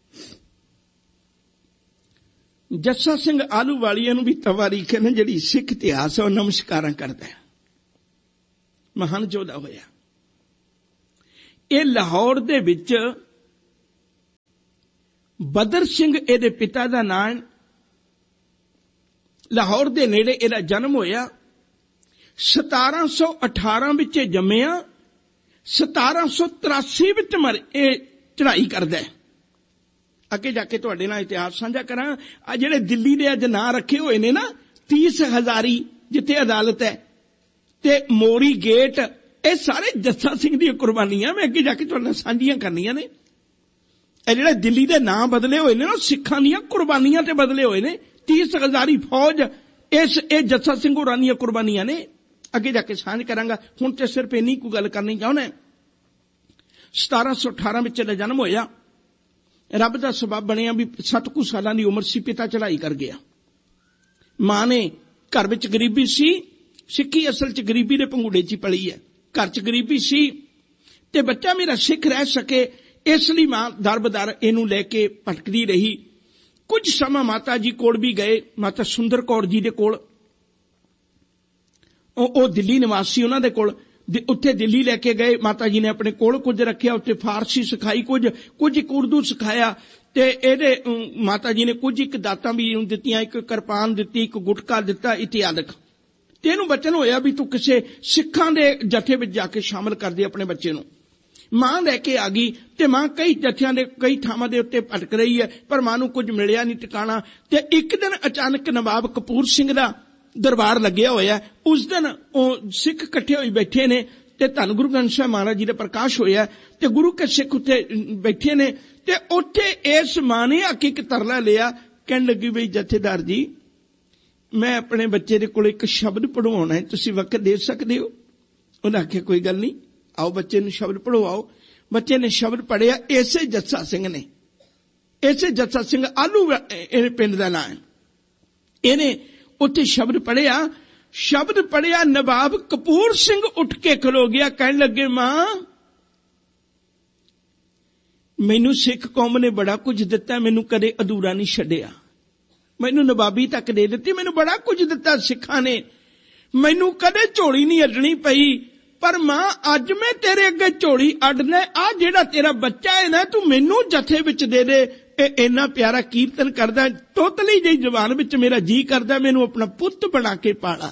जस्सा सिंह आलूवालिया नूं भी तवारीख है ना जिहड़ी सिख इतिहास है नमस्कारां करदा है। महान योद्धा होया। ये लाहौर दे विच बदर सिंह इहदे पिता दा नाम, लाहौर दे नेड़े इहदा जन्म होया। सतारा सौ अठारह विच जम्मिया, सतारा सौ तिरासी विच मर ए चढ़ाई करदा है। अगे जाके तुहाडे नाल इतिहास साझा करां। आ जिहड़े दिल्ली दे अज नां रखे होए ने ना तीस हजारी जिथे अदालत है ते मोरी गेट, ये सारे जस्सा सिंह दी कुर्बानियां मैं अगे जाके तुहाडे नाल साझीआं करनियां ने। ਇਹ ਜਿਹੜੇ ਦਿੱਲੀ ਦੇ ਨਾਂ ਬਦਲੇ ਹੋਏ ਨੇ ਨਾ ਸਿੱਖਾਂ ਦੀਆਂ ਕੁਰਬਾਨੀਆਂ ਤੇ ਬਦਲੇ ਹੋਏ ਨੇ। तीस हजारी फौज इस ए जस्सा सिंह होरां ਦੀਆਂ कुर्बानियां ने। अगे जाके साझ करांगा, हुण ते सिर्फ इन्नी को गल करनी चाहुंदा। सतारा सौ अठारह विच जन्म होया। रब दा सबब बनिया भी सत्त कुछ सालां दी उम्र सी, पिता चढ़ाई कर गया। मां ने घर विच गरीबी सी, सिक्खी असल च गरीबी दे पंगूड़े च पली है। घर च गरीबी सी ते बच्चा मेरा सिख रह सके इसलिए मां दर बदर इनू लैके भटकदी रही। कुछ समा माता जी कोल भी गए, माता सुंदर कौर जी दे कोल, ओ दिल्ली निवासी उन्हां दे कोल, उत्थे दिल्ली लैके गए। माता जी ने अपने कोल कुछ रखिया, उत्थे फारसी सिखाई, कुछ कुछ एक उर्दू सिखाया ते एदे माता जी ने कुछ एक दातां भी दित्तियां, एक किरपान दित्ती, एक गुटका दिता इत्यादि। ते इहनूं बचन होया भी तू किसे सिखां दे जथे विच जाके शामिल कर दे अपने बच्चे नूं। मां लैके आ गई ते मां कई जथियां दे कई थावां दे उत्ते भटक रही है, पर मां नूं कुछ मिलिया नहीं ठिकाना। ते एक दिन अचानक नवाब कपूर सिंह दा दरबार लग्या होया। उस दिन ओ सिख इकट्ठे होई बैठे ने ते धन गुरु ग्रंथ साहिब महाराज जी दा प्रकाश होया ते गुरु के सिख उत्ते बैठे ने ते उत्थे इस मां ने आके एक तरला लिया, कहन लगी बई जथेदार जी मैं अपने बच्चे दे कोल एक शब्द पढ़वाउणा है, तुसीं वक्त दे सकदे हो? उन्हें आख्या कोई गल नहीं, आओ बच्चे ने शब्द पढ़वाओ। बच्चे ने शब्द पढ़िया, इसे जस्सा सिंह ने ਇਸੇ ਜੱਸਾ ਸਿੰਘ ਆਲੂ ਇਹ ਪਿੰਡ ਦਾ ਨਾਂ ਹੈ। ਇਹਨੇ ਉੱਥੇ ਸ਼ਬਦ ਪੜ੍ਹਿਆ ਸ਼ਬਦ ਪੜ੍ਹਿਆ ਨਵਾਬ ਕਪੂਰ ਸਿੰਘ ਉੱਠ ਕੇ ਖਲੋ ਗਿਆ। ਕਹਿਣ ਲੱਗੇ, ਮਾਂ ਮੈਨੂੰ ਸਿੱਖ ਕੌਮ ਨੇ ਬੜਾ ਕੁਝ ਦਿੱਤਾ, ਮੈਨੂੰ ਕਦੇ ਅਧੂਰਾ ਨਹੀਂ ਛੱਡਿਆ। ਮੈਨੂੰ ਨਵਾਬੀ ਤੱਕ ਦੇ ਦਿੱਤੀ, ਮੈਨੂੰ ਬੜਾ ਕੁਝ ਦਿੱਤਾ ਸਿੱਖਾਂ ਨੇ, ਮੈਨੂੰ ਕਦੇ ਝੋਲੀ ਨਹੀਂ ਅੱਡਣੀ ਪਈ। ਪਰ ਮਾਂ ਅੱਜ ਮੈਂ ਤੇਰੇ ਅੱਗੇ ਝੋਲੀ ਅੱਡਣਾ, ਆ ਜਿਹੜਾ ਤੇਰਾ ਬੱਚਾ ਹੈ ਨਾ, ਤੂੰ ਮੈਨੂੰ ਜਥੇ ਵਿੱਚ ਦੇ ਦੇ। ਇਹ ਇੰਨਾ ਪਿਆਰਾ ਕੀਰਤਨ ਕਰਦਾ, ਤੋਤਲੀ ਜਿਹੀ ਜ਼ਬਾਨ ਵਿੱਚ ਮੇਰਾ ਜੀ ਕਰਦਾ ਮੈਨੂੰ ਆਪਣਾ ਪੁੱਤ ਬਣਾ ਕੇ ਪਾਲਾ।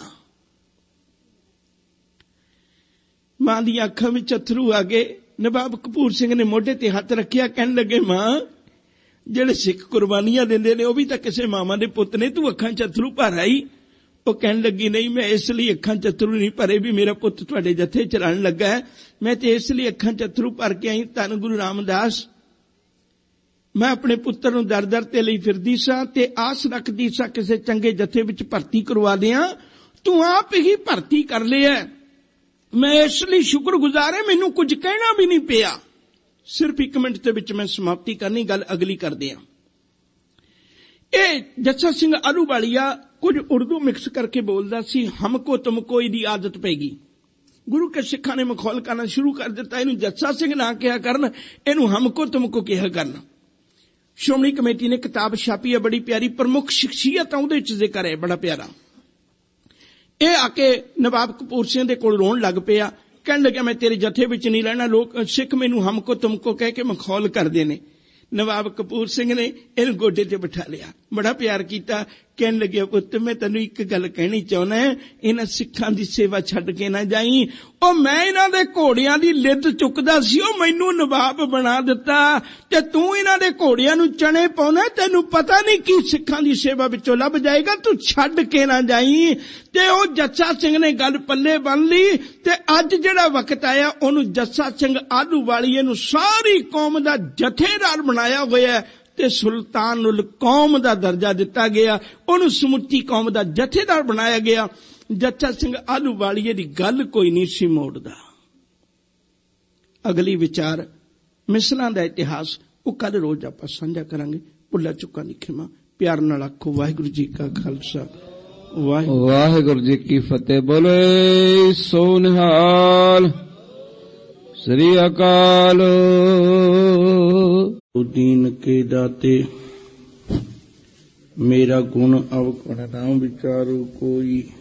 ਮਾਂ ਦੀਆਂ ਅੱਖਾਂ ਵਿੱਚ ਅਥਰੂ ਆ ਗਏ। ਨਵਾਬ ਕਪੂਰ ਸਿੰਘ ਨੇ ਮੋਢੇ ਤੇ ਹੱਥ ਰੱਖਿਆ। ਕਹਿਣ ਲੱਗੇ, ਮਾਂ ਜਿਹੜੇ ਸਿੱਖ ਕੁਰਬਾਨੀਆਂ ਦਿੰਦੇ ਨੇ ਉਹ ਵੀ ਤਾਂ ਕਿਸੇ ਮਾਵਾਂ ਦੇ ਪੁੱਤ ਨੇ, ਤੂੰ ਅੱਖਾਂ ਚ ਅਥਰੂ ਭਰ ਆਈ। ਉਹ ਕਹਿਣ ਲੱਗੀ, ਨਹੀਂ ਮੈਂ ਇਸ ਲਈ ਅੱਖਾਂ ਚ ਅਥਰੂ ਨਹੀਂ ਭਰੇ ਵੀ ਮੇਰਾ ਪੁੱਤ ਤੁਹਾਡੇ ਜਥੇ ਚ ਰਲਣ ਲੱਗਾ ਹੈ, ਮੈਂ ਤੇ ਇਸ ਲਈ ਅੱਖਾਂ ਚ ਅਥਰੂ ਭਰ ਕੇ ਆਈ। ਧੰਨ ਗੁਰੂ ਰਾਮਦਾਸ, ਮੈਂ ਆਪਣੇ ਪੁੱਤਰ ਨੂੰ ਦਰ ਦਰ ਤੇ ਲਈ ਫਿਰਦੀ ਸਾਂ ਤੇ ਆਸ ਰੱਖਦੀ ਸਾਂ ਕਿਸੇ ਚੰਗੇ ਜਥੇ ਵਿੱਚ ਭਰਤੀ ਕਰਵਾ ਦਿਆਂ, ਤੂੰ ਆਪ ਹੀ ਭਰਤੀ ਕਰ ਲਿਆ। ਮੈਂ ਇਸ ਲਈ ਸ਼ੁਕਰਗੁਜ਼ਾਰ ਹਾਂ, ਮੈਨੂੰ ਕੁਝ ਕਹਿਣਾ ਵੀ ਨਹੀਂ ਪਿਆ। ਸਿਰਫ ਇੱਕ ਮਿੰਟ ਦੇ ਵਿੱਚ ਮੈਂ ਸਮਾਪਤੀ ਕਰਨੀ, ਗੱਲ ਅਗਲੀ ਕਰਦੇ ਹਾਂ। ਇਹ ਜੱਸਾ ਸਿੰਘ ਆਹਲੂਵਾਲੀਆ ਕੁਝ ਉਰਦੂ ਮਿਕਸ ਕਰਕੇ ਬੋਲਦਾ ਸੀ। ਹਮਕੋ ਤੁਮਕੋ ਇਹਦੀ ਆਦਤ ਪੈ ਗਈ। ਗੁਰੂ ਕੇ ਸਿੱਖਾਂ ਨੇ ਮਖੌਲ ਕਰਨਾ ਸ਼ੁਰੂ ਕਰ ਦਿੱਤਾ, ਇਹਨੂੰ ਜੱਸਾ ਸਿੰਘ ਨਾ ਕਿਹਾ ਕਰਨ, ਇਹਨੂੰ ਹਮਕੋ ਤੁਮਕੋ ਕਿਹਾ ਕਰਨ। ਸ਼੍ਰੋਮਣੀ ਕਮੇਟੀ ਨੇ ਕਿਤਾਬ ਛਾਪੀ ਹੈ, ਬੜੀ ਪਿਆਰੀ, ਪ੍ਰਮੁੱਖ ਸ਼ਖਸੀਅਤ ਉਹਦੇ ਵਿੱਚ ਜ਼ਿਕਰ ਹੈ, ਬੜਾ ਪਿਆਰਾ। ਇਹ ਆ ਕੇ ਨਵਾਬ ਕਪੂਰ ਸਿੰਘ ਦੇ ਕੋਲ ਰੋਣ ਲੱਗ ਪਿਆ। ਕਹਿਣ ਲੱਗਿਆ, ਮੈਂ ਤੇਰੇ ਜਥੇ ਵਿੱਚ ਨਹੀਂ ਰਹਿਣਾ, ਲੋਕ ਸਿੱਖ ਮੈਨੂੰ ਹਮਕੋ ਤੁਮਕੋ ਕਹਿ ਕੇ ਮਖੌਲ ਕਰਦੇ ਨੇ। ਨਵਾਬ ਕਪੂਰ ਸਿੰਘ ਨੇ ਇਹਨੂੰ ਗੋਡੇ ਤੇ ਬਿਠਾ ਲਿਆ, ਬੜਾ ਪਿਆਰ ਕੀਤਾ। ਕਹਿਣ ਲੱਗਿਆ, ਪੁੱਤ ਮੈਂ ਤੈਨੂੰ ਇੱਕ ਗੱਲ ਕਹਿਣੀ ਚਾਹੁੰਦਾ, ਇਹਨਾਂ ਸਿੱਖਾਂ ਦੀ ਸੇਵਾ ਛੱਡ ਕੇ ਨਾ ਜਾਈ। ਉਹ ਮੈਂ ਇਹਨਾਂ ਦੇ ਘੋੜਿਆਂ ਦੀ ਲਿੱਦ ਚੁੱਕਦਾ ਸੀ, ਉਹ ਮੈਨੂੰ ਨਵਾਬ ਬਣਾ ਦਿੱਤਾ ਤੇ ਤੂੰ ਇਹਨਾਂ ਦੇ ਘੋੜਿਆਂ ਨੂੰ ਚਣੇ ਪਾਉਣਾ, ਤੈਨੂੰ ਪਤਾ ਨਹੀਂ ਕੀ ਸਿੱਖਾਂ ਦੀ ਸੇਵਾ ਵਿੱਚੋਂ ਲੱਭ ਜਾਏਗਾ, ਤੂੰ ਛੱਡ ਕੇ ਨਾ ਜਾਈ। ਤੇ ਉਹ ਜੱਸਾ ਸਿੰਘ ਨੇ ਗੱਲ ਪੱਲੇ ਬੰਨ ਲਈ ਤੇ ਅੱਜ ਜਿਹੜਾ ਵਕਤ ਆਇਆ ਉਹਨੂੰ ਜੱਸਾ ਸਿੰਘ ਆਹਲੂਵਾਲੀਏ ਨੂੰ ਸਾਰੀ ਕੌਮ ਦਾ ਜਥੇਦਾਰ ਬਣਾਇਆ ਹੋਇਆ ਤੇ ਸੁਲਤਾਨੁਲ ਕੌਮ ਦਾ ਦਰਜਾ ਦਿੱਤਾ ਗਿਆ, ਉਹਨੂੰ ਸਮੁੱਚੀ ਕੌਮ ਦਾ ਜਥੇਦਾਰ ਬਣਾਇਆ ਗਿਆ। ਜੱਸਾ ਸਿੰਘ ਆਹਲੂਵਾਲੀਏ ਦੀ ਗੱਲ ਕੋਈ ਨਹੀਂ ਸੀ ਮੋੜਦਾ। ਅਗਲੀ ਵਿਚਾਰ ਮਿਸਲਾਂ ਦਾ ਇਤਿਹਾਸ ਉਹ ਕੱਲ ਰੋਜ਼ ਆਪਾਂ ਸਾਂਝਾ ਕਰਾਂਗੇ। ਭੁੱਲਾ ਚੁੱਕਾ ਦੀ ਖਿਮਾ, ਪਿਆਰ ਨਾਲ ਆਖੋ ਵਾਹਿਗੁਰੂ ਜੀ ਕਾ ਖਾਲਸਾ, ਵਾਹਿਗੁਰੂ ਜੀ ਕੀ ਫਤਿਹ। ਬੋਲੇ ਸੋ ਨਿਹਾਲ, ਸ੍ਰੀ ਅਕਾਲ। ਦੀਨ ਕੇ ਦਾਤੇ ਮੇਰਾ ਗੁਣ ਅਵਗੁਣ ਨਾ ਵਿਚਾਰੋ ਕੋਈ,